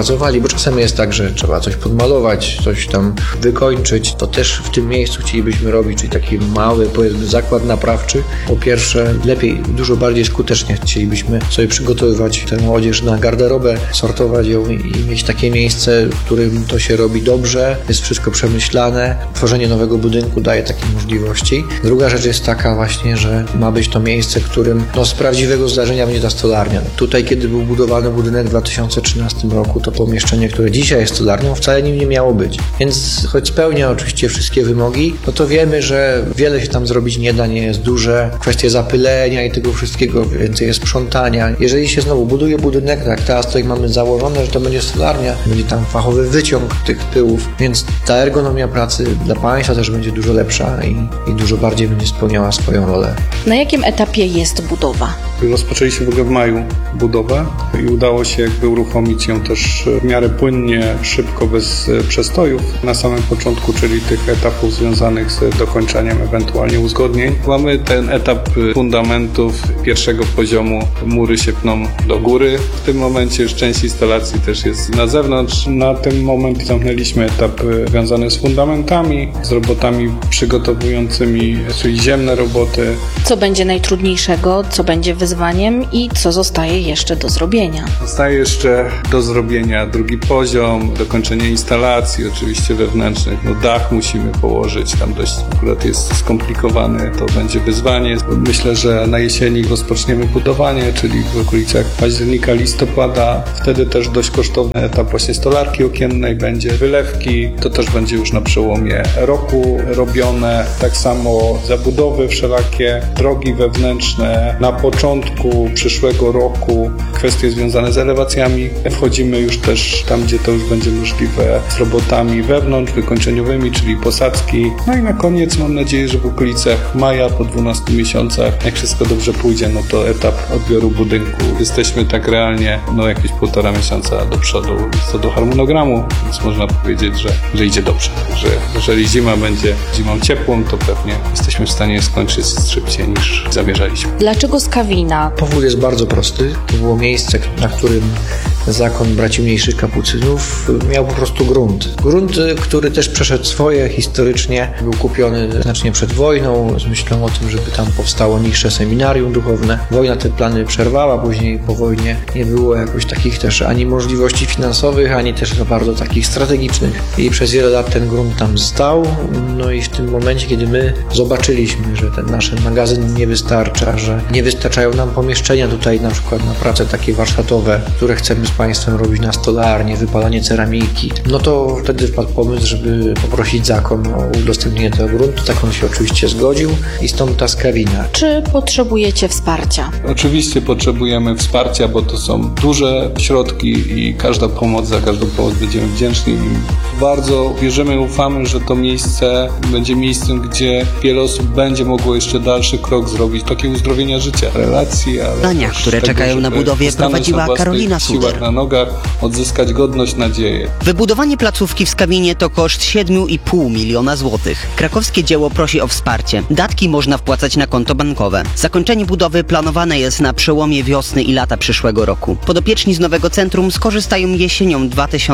pracowali, bo czasem jest tak, że trzeba coś podmalować, coś tam wykończyć. To też w tym miejscu chcielibyśmy robić, czyli taki mały, powiedzmy, zakład naprawczy. Po pierwsze, lepiej, dużo bardziej skutecznie chcielibyśmy sobie przygotowywać tę odzież na garderobę, sortować ją i mieć takie miejsce, w którym to się robi dobrze, jest wszystko przemyślane. Tworzenie nowego budynku daje takie możliwości. Druga rzecz jest taka właśnie, że ma być to miejsce, w którym z prawdziwego zdarzenia będzie ta stolarnia. Tutaj, kiedy był budowany budynek w 2013 roku, to pomieszczenie, które dzisiaj jest stolarnią, wcale nim nie miało być. Więc choć spełnia oczywiście wszystkie wymogi, no to wiemy, że wiele się tam zrobić nie da, nie jest duże. Kwestie zapylenia i tego wszystkiego, więcej jest sprzątania. Jeżeli się znowu buduje budynek, tak teraz tutaj mamy założone, że to będzie stolarnia, będzie tam fachowy wyciąg tych pyłów, więc ta ergonomia pracy dla Państwa też będzie dużo lepsza i dużo bardziej będzie spełniała swoją rolę. Na jakim etapie jest budowa? Rozpoczęliśmy w ogóle w maju budowę i udało się uruchomić ją też w miarę płynnie, szybko, bez przestojów na samym początku, czyli tych etapów związanych z dokończeniem, ewentualnie uzgodnień. Mamy ten etap fundamentów pierwszego poziomu, mury się pną do góry. W tym momencie już część instalacji też jest na zewnątrz. Na ten moment zamknęliśmy etap związany z fundamentami, z robotami przygotowującymi, czyli ziemne roboty. Co będzie najtrudniejszego, co będzie wyzwaniem i co zostaje jeszcze do zrobienia? Zostaje jeszcze do zrobienia drugi poziom, dokończenie instalacji oczywiście wewnętrznych. Dach musimy położyć, tam dość akurat jest skomplikowany, to będzie wyzwanie. Myślę, że na jesieni rozpoczniemy budowanie, czyli w okolicach października, listopada. Wtedy też dość kosztowny etap właśnie stolarki okiennej będzie, wylewki, to też będzie już na przełomie roku robione. Tak samo zabudowy wszelakie, drogi wewnętrzne na początku przyszłego roku, kwestie związane z elewacjami. Wchodzimy już też tam, gdzie to już będzie możliwe, z robotami wewnątrz, wykończeniowymi, czyli posadzki. No i na koniec mam nadzieję, że w okolicach maja, po 12 miesiącach, jak wszystko dobrze pójdzie, no to etap odbioru budynku. Jesteśmy tak realnie, jakieś 1,5 miesiąca do przodu co do harmonogramu, więc można powiedzieć, że idzie dobrze. Że jeżeli zima będzie zimą ciepłą, to pewnie jesteśmy w stanie skończyć szybciej niż zamierzaliśmy. Dlaczego Skawina? Powód jest bardzo prosty. To było miejsce, na którym zakon braci mniejszych kapucynów miał po prostu grunt. Grunt, który też przeszedł swoje historycznie. Był kupiony znacznie przed wojną z myślą o tym, żeby tam powstało niższe seminarium duchowne. Wojna te plany przerwała, później po wojnie nie było jakoś takich też ani możliwości finansowych, ani też bardzo takich strategicznych. I przez wiele lat ten grunt tam stał. No i w tym momencie, kiedy my zobaczyliśmy, że ten nasz magazyn nie wystarcza, że nie wystarczają nam pomieszczenia tutaj na przykład na prace takie warsztatowe, które chcemy z Państwem robić na stolarnie, wypalanie ceramiki, no to wtedy wpadł pomysł, żeby poprosić zakon o udostępnienie tego gruntu. Zakon się oczywiście zgodził i stąd ta Skawina. Czy potrzebujecie wsparcia? Oczywiście potrzebujemy wsparcia, bo to są duże środki i każda pomoc, za każdą pomoc będziemy wdzięczni. Bardzo wierzymy, ufamy, że to miejsce będzie miejscem, gdzie wiele osób będzie mogło jeszcze dalszy krok zrobić, takie uzdrowienia życia, relacji, ale Zadania, które tego, czekają na budowie, prowadziła Karolina Suder. Na nogach, odzyskać godność, nadzieję. Wybudowanie placówki w Skawinie to koszt 7,5 miliona złotych. Krakowskie dzieło prosi o wsparcie. Datki można wpłacać na konto bankowe. Zakończenie budowy planowane jest na przełomie wiosny i lata przyszłego roku. Podopieczni z nowego centrum skorzystają jesienią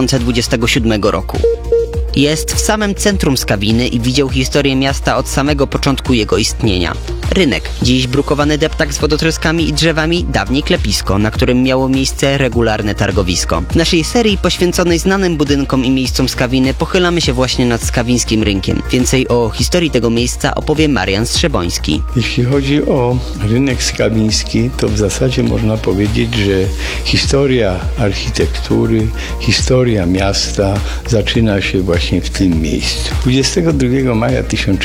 2027 roku. Jest w samym centrum Skawiny i widział historię miasta od samego początku jego istnienia. Rynek, dziś brukowany deptak z wodotryskami i drzewami, dawniej klepisko, na którym miało miejsce regularne targowisko. W naszej serii poświęconej znanym budynkom i miejscom Skawiny pochylamy się właśnie nad Skawińskim Rynkiem. Więcej o historii tego miejsca opowie Marian Strzeboński. Jeśli chodzi o rynek skawiński, to w zasadzie można powiedzieć, że historia architektury, historia miasta zaczyna się właśnie w tym miejscu. 22 maja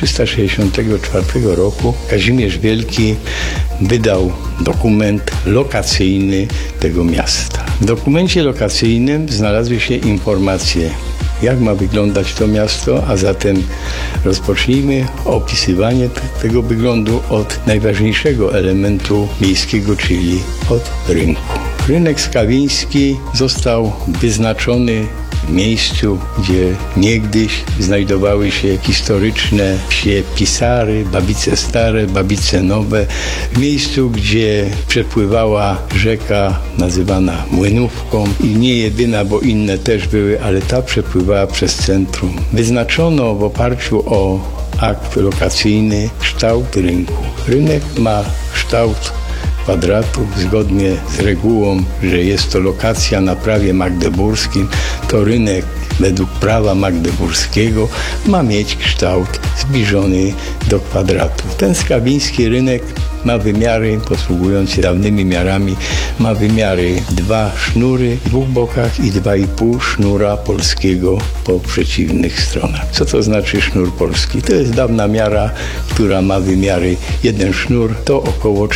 1364 roku Kazimierz Wielki wydał dokument lokacyjny tego miasta. W dokumencie lokacyjnym znalazły się informacje, jak ma wyglądać to miasto, a zatem rozpocznijmy opisywanie tego wyglądu od najważniejszego elementu miejskiego, czyli od rynku. Rynek skawiński został wyznaczony w miejscu, gdzie niegdyś znajdowały się historyczne wsie Pisary, Babice Stare, Babice Nowe, w miejscu, gdzie przepływała rzeka nazywana Młynówką i nie jedyna, bo inne też były, ale ta przepływała przez centrum. Wyznaczono w oparciu o akt lokacyjny kształt rynku. Rynek ma kształt kwadratu, zgodnie z regułą, że jest to lokacja na prawie magdeburskim, to rynek według prawa magdeburskiego ma mieć kształt zbliżony do kwadratu. Ten skawiński rynek ma wymiary, posługując się dawnymi miarami, ma wymiary 2 sznury w dwóch bokach i 2,5 sznura polskiego po przeciwnych stronach. Co to znaczy sznur polski? To jest dawna miara, która ma wymiary, jeden sznur to około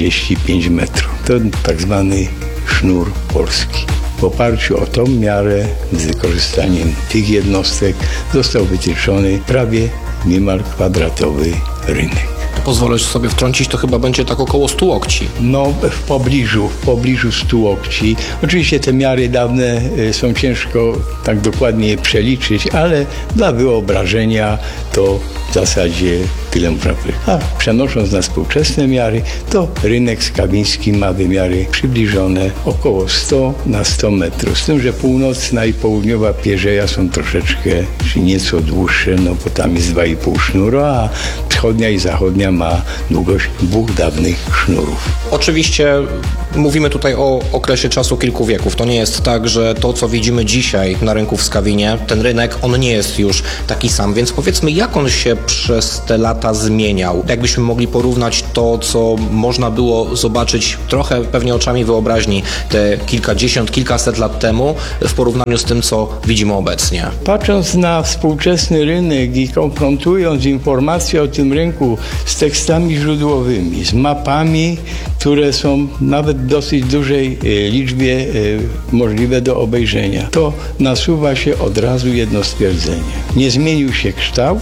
45 metrów. To tak zwany sznur polski. W oparciu o tą miarę, z wykorzystaniem tych jednostek, został wytyczony prawie niemal kwadratowy rynek. Pozwolę sobie wtrącić, to chyba będzie tak około 100 łokci. No, w pobliżu 100 łokci. Oczywiście te miary dawne są ciężko tak dokładnie je przeliczyć, ale dla wyobrażenia to w zasadzie tyle można powiedzieć. A przenosząc na współczesne miary, to rynek skawiński ma wymiary przybliżone około 100 na 100 metrów. Z tym, że północna i południowa pierzeja są troszeczkę, czy nieco dłuższe, no bo tam jest 2,5 sznura, a wschodnia i zachodnia ma długość 2 dawnych sznurów. Oczywiście mówimy tutaj o okresie czasu kilku wieków. To nie jest tak, że to, co widzimy dzisiaj na rynku w Skawinie, ten rynek, on nie jest już taki sam. Więc powiedzmy, jak on się przez te lata zmieniał? Jakbyśmy mogli porównać to, co można było zobaczyć trochę pewnie oczami wyobraźni te kilkadziesiąt, kilkaset lat temu w porównaniu z tym, co widzimy obecnie? Patrząc na współczesny rynek i konfrontując informacje o tym rynku z tekstami źródłowymi, z mapami, które są nawet w dosyć dużej liczbie możliwe do obejrzenia, to nasuwa się od razu jedno stwierdzenie. Nie zmienił się kształt,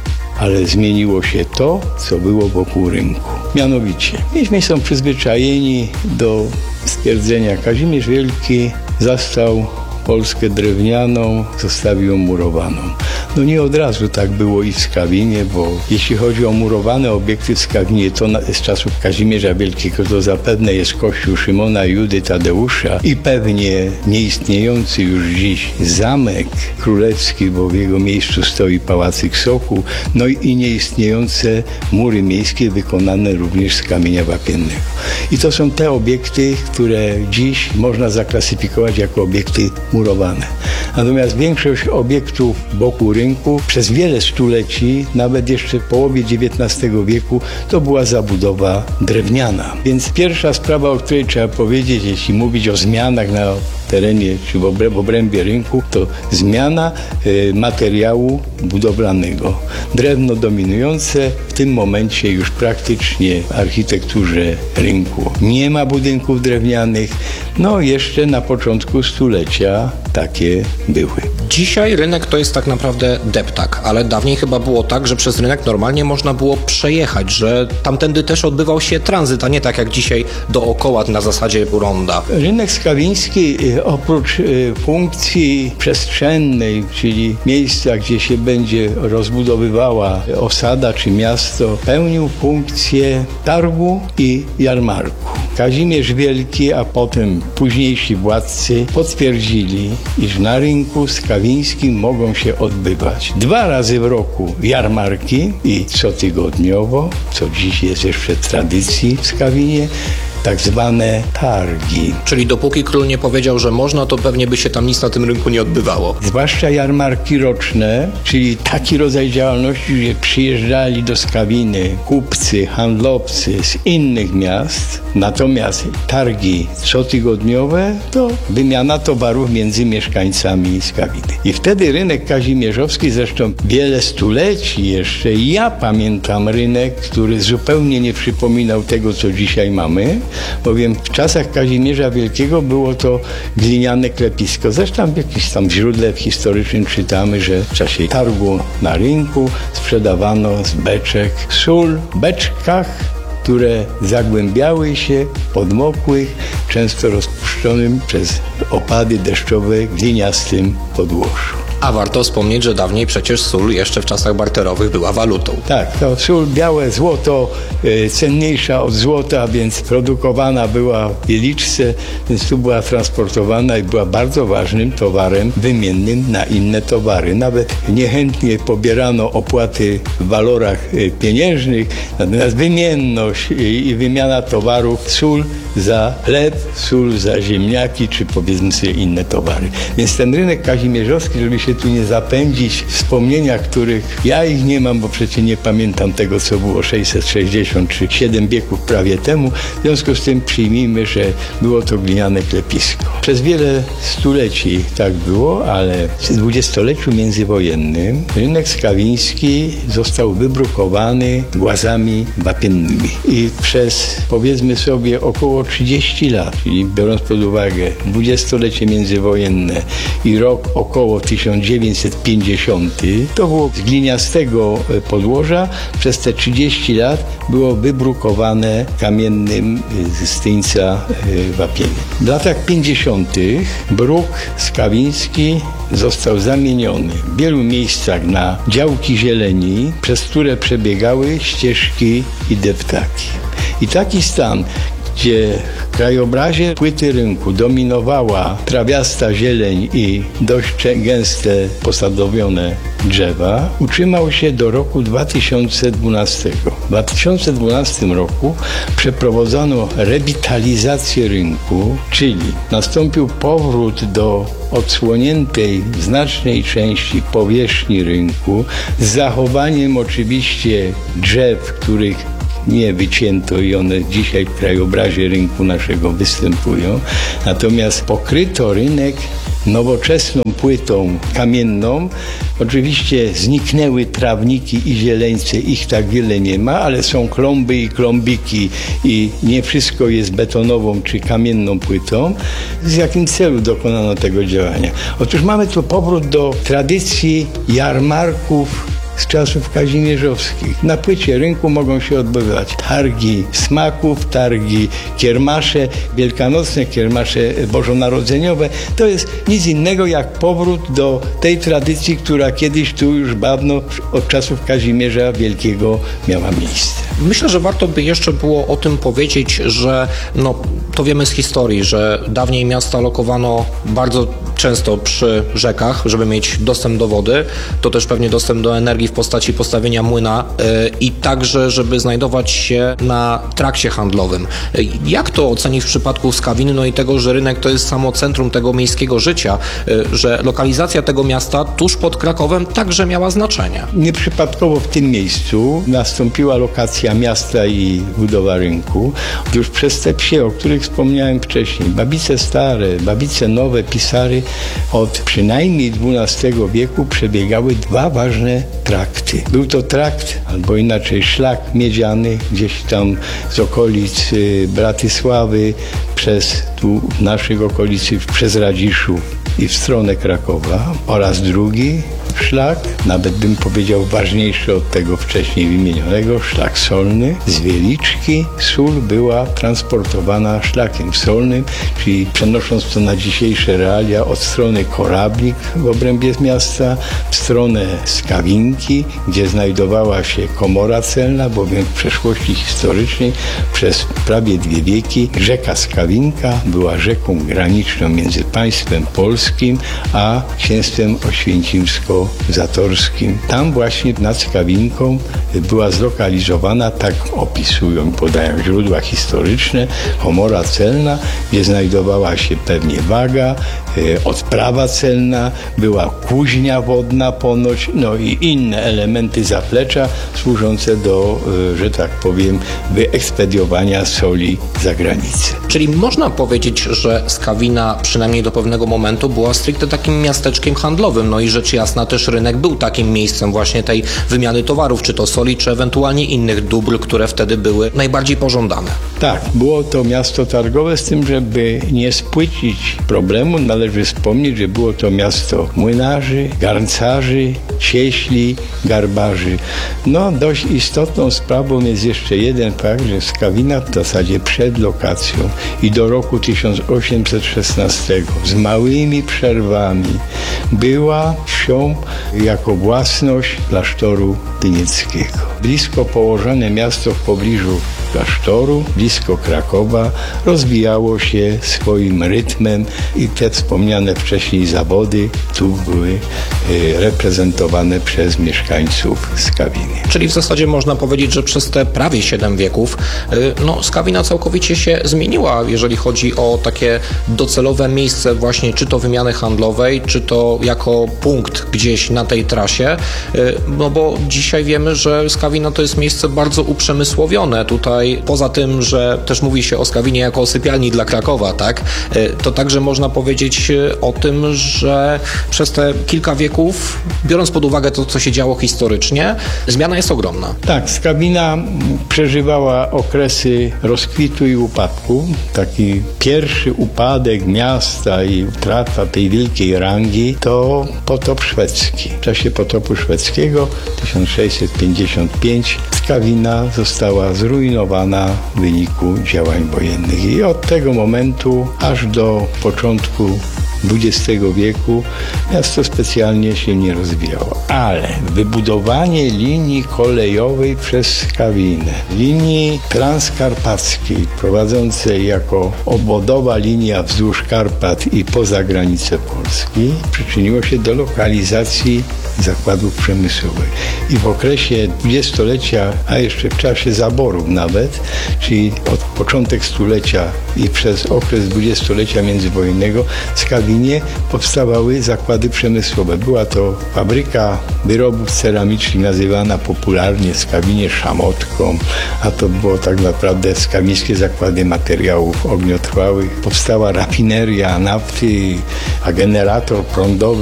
ale zmieniło się to, co było wokół rynku. Mianowicie, myśmy są przyzwyczajeni do stwierdzenia: Kazimierz Wielki zastał Polskę drewnianą, zostawił ją murowaną. No nie od razu tak było i w Skawinie, bo jeśli chodzi o murowane obiekty w Skawinie, to z czasów Kazimierza Wielkiego to zapewne jest kościół Szymona i Judy Tadeusza i pewnie nieistniejący już dziś zamek królewski, bo w jego miejscu stoi pałacyk Sokół, no i nieistniejące mury miejskie wykonane również z kamienia wapiennego. I to są te obiekty, które dziś można zaklasyfikować jako obiekty murowane. Natomiast większość obiektów wokół rynku przez wiele stuleci, nawet jeszcze w połowie XIX wieku, to była zabudowa drewniana. Więc pierwsza sprawa, o której trzeba powiedzieć, jeśli mówić o zmianach na terenie czy w obrębie rynku, to zmiana materiału budowlanego. Drewno dominujące w tym momencie już praktycznie w architekturze rynku. Nie ma budynków drewnianych. No jeszcze na początku stulecia takie były. Dzisiaj rynek to jest tak naprawdę deptak, ale dawniej chyba było tak, że przez rynek normalnie można było przejechać, że tamtędy też odbywał się tranzyt, a nie tak jak dzisiaj dookoła na zasadzie ronda. Rynek skawiński oprócz funkcji przestrzennej, czyli miejsca, gdzie się będzie rozbudowywała osada czy miasto, pełnił funkcję targu i jarmarku. Kazimierz Wielki, a potem późniejsi władcy potwierdzili, iż na rynku skawińskim mogą się odbywać 2 razy w roku jarmarki i cotygodniowo, co dziś jest jeszcze w tradycji w Skawinie, tak zwane targi. Czyli dopóki król nie powiedział, że można, to pewnie by się tam nic na tym rynku nie odbywało. Zwłaszcza jarmarki roczne, czyli taki rodzaj działalności, gdzie przyjeżdżali do Skawiny kupcy, handlowcy z innych miast. Natomiast targi cotygodniowe to wymiana towarów między mieszkańcami Skawiny. I wtedy rynek kazimierzowski, zresztą wiele stuleci jeszcze, ja pamiętam rynek, który zupełnie nie przypominał tego, co dzisiaj mamy, bowiem w czasach Kazimierza Wielkiego było to gliniane klepisko. Zresztą w jakimś tam źródle historycznym czytamy, że w czasie targu na rynku sprzedawano z beczek sól w beczkach które zagłębiały się podmokłych, często rozpuszczonym przez opady deszczowe gliniastym podłożu. A warto wspomnieć, że dawniej przecież sól jeszcze w czasach barterowych była walutą. Tak, to sól, białe złoto, cenniejsza od złota, więc produkowana była w Wieliczce, więc tu była transportowana i była bardzo ważnym towarem wymiennym na inne towary. Nawet niechętnie pobierano opłaty w walorach pieniężnych, natomiast wymienność i wymiana towarów, sól za chleb, sól za ziemniaki, czy powiedzmy sobie inne towary. Więc ten rynek kazimierzowski, żeby się tu nie zapędzić w wspomnieniach, których ja ich nie mam, bo przecież nie pamiętam tego, co było 660 czy 7 wieków prawie temu. W związku z tym przyjmijmy, że było to gliniane klepisko. Przez wiele stuleci tak było, ale w dwudziestoleciu międzywojennym rynek skawiński został wybrukowany głazami wapiennymi. I przez, powiedzmy sobie, około 30 lat, czyli biorąc pod uwagę dwudziestolecie międzywojenne i rok około 1950, to było z gliniastego podłoża, przez te 30 lat było wybrukowane kamiennym z tyńca wapieniem. W latach 50. bruk skawiński został zamieniony w wielu miejscach na działki zieleni, przez które przebiegały ścieżki i deptaki. I taki stan, gdzie w krajobrazie płyty rynku dominowała trawiasta zieleń i dość gęste posadowione drzewa, utrzymał się do roku 2012. W 2012 roku przeprowadzono rewitalizację rynku, czyli nastąpił powrót do odsłoniętej w znacznej części powierzchni rynku z zachowaniem oczywiście drzew, których nie wycięto i one dzisiaj w krajobrazie rynku naszego występują. Natomiast pokryto rynek nowoczesną płytą kamienną. Oczywiście zniknęły trawniki i zieleńce, ich tak wiele nie ma, ale są klomby i klombiki i nie wszystko jest betonową czy kamienną płytą. Z jakim celu dokonano tego działania? Otóż mamy tu powrót do tradycji jarmarków z czasów kazimierzowskich. Na płycie rynku mogą się odbywać targi smaków, targi kiermasze, wielkanocne kiermasze bożonarodzeniowe. To jest nic innego jak powrót do tej tradycji, która kiedyś tu już dawno od czasów Kazimierza Wielkiego miała miejsce. Myślę, że warto by jeszcze było o tym powiedzieć, że to wiemy z historii, że dawniej miasta lokowano bardzo często przy rzekach, żeby mieć dostęp do wody, to też pewnie dostęp do energii w postaci postawienia młyna i także, żeby znajdować się na trakcie handlowym. Jak to ocenić w przypadku Skawiny, i tego, że rynek to jest samo centrum tego miejskiego życia, że lokalizacja tego miasta tuż pod Krakowem także miała znaczenie? Nieprzypadkowo w tym miejscu nastąpiła lokacja miasta i budowa rynku. Otóż przez te wsie, o których wspomniałem wcześniej, Babice Stare, Babice Nowe, Pisary, od przynajmniej XII wieku przebiegały dwa ważne trakty. Był to trakt, albo inaczej szlak miedziany, gdzieś tam z okolic Bratysławy, przez tu w naszych okolicy, przez Radziszów i w stronę Krakowa, oraz drugi szlak, nawet bym powiedział ważniejszy od tego wcześniej wymienionego, szlak solny. Z Wieliczki sól była transportowana szlakiem solnym, czyli przenosząc to na dzisiejsze realia, od strony Korablik w obrębie miasta, w stronę Skawinki, gdzie znajdowała się komora celna, bowiem w przeszłości historycznej przez prawie 2 wieki rzeka Skawinka była rzeką graniczną między państwem polskim a księstwem oświęcimsko-zatorskim. Tam właśnie nad Skawinką była zlokalizowana, tak opisują i podają źródła historyczne, komora celna, gdzie znajdowała się pewnie waga, odprawa celna, była kuźnia wodna ponoć, i inne elementy zaplecza służące do, że tak powiem, wyekspediowania soli za granicę. Czyli można powiedzieć, że Skawina przynajmniej do pewnego momentu była stricte takim miasteczkiem miasteczkiem handlowym, no i rzecz jasna też rynek był takim miejscem właśnie tej wymiany towarów, czy to soli, czy ewentualnie innych dóbr, które wtedy były najbardziej pożądane. Tak, było to miasto targowe, z tym, żeby nie spłycić problemu, należy wspomnieć, że było to miasto młynarzy, garncarzy, cieśli, garbarzy. No, dość istotną sprawą jest jeszcze jeden fakt, że Skawina w zasadzie przed lokacją i do roku 1816 z małymi przerwami była wsią jako własność klasztoru dynieckiego. Blisko położone miasto w pobliżu klasztoru, blisko Krakowa, rozwijało się swoim rytmem i te wspomniane wcześniej zawody tu były reprezentowane przez mieszkańców Skawiny. Czyli w zasadzie można powiedzieć, że przez te prawie 7 wieków Skawina całkowicie się zmieniła, jeżeli chodzi o takie docelowe miejsce właśnie czy to wymiany handlowej, czy to jako punkt gdzieś na tej trasie, no bo dzisiaj wiemy, że Skawina to jest miejsce bardzo uprzemysłowione. Tutaj poza tym, że też mówi się o Skawinie jako o sypialni dla Krakowa, tak, to także można powiedzieć o tym, że przez te kilka wieków, biorąc pod uwagę to, co się działo historycznie, zmiana jest ogromna. Tak, Skawina przeżywała okresy rozkwitu i upadku. Taki pierwszy upadek miasta i utrata tej wielkiej rangi to potop szwedzki. W czasie potopu szwedzkiego 1655 Skawina została zrujnowana w wyniku działań wojennych i od tego momentu aż do początku XX wieku miasto specjalnie się nie rozwijało. Ale wybudowanie linii kolejowej przez Skawinę, linii transkarpackiej prowadzącej jako obwodowa linia wzdłuż Karpat i poza granicę Polski przyczyniło się do lokalizacji zakładów przemysłowych. I w okresie dwudziestolecia, a jeszcze w czasie zaborów nawet, czyli od początek stulecia i przez okres dwudziestolecia międzywojennego w Skawinie powstawały zakłady przemysłowe. Była to fabryka wyrobów ceramicznych nazywana popularnie w Skawinie szamotką, a to było tak naprawdę skawińskie zakłady materiałów ogniotrwałych. Powstała rafineria nafty, a generator prądowy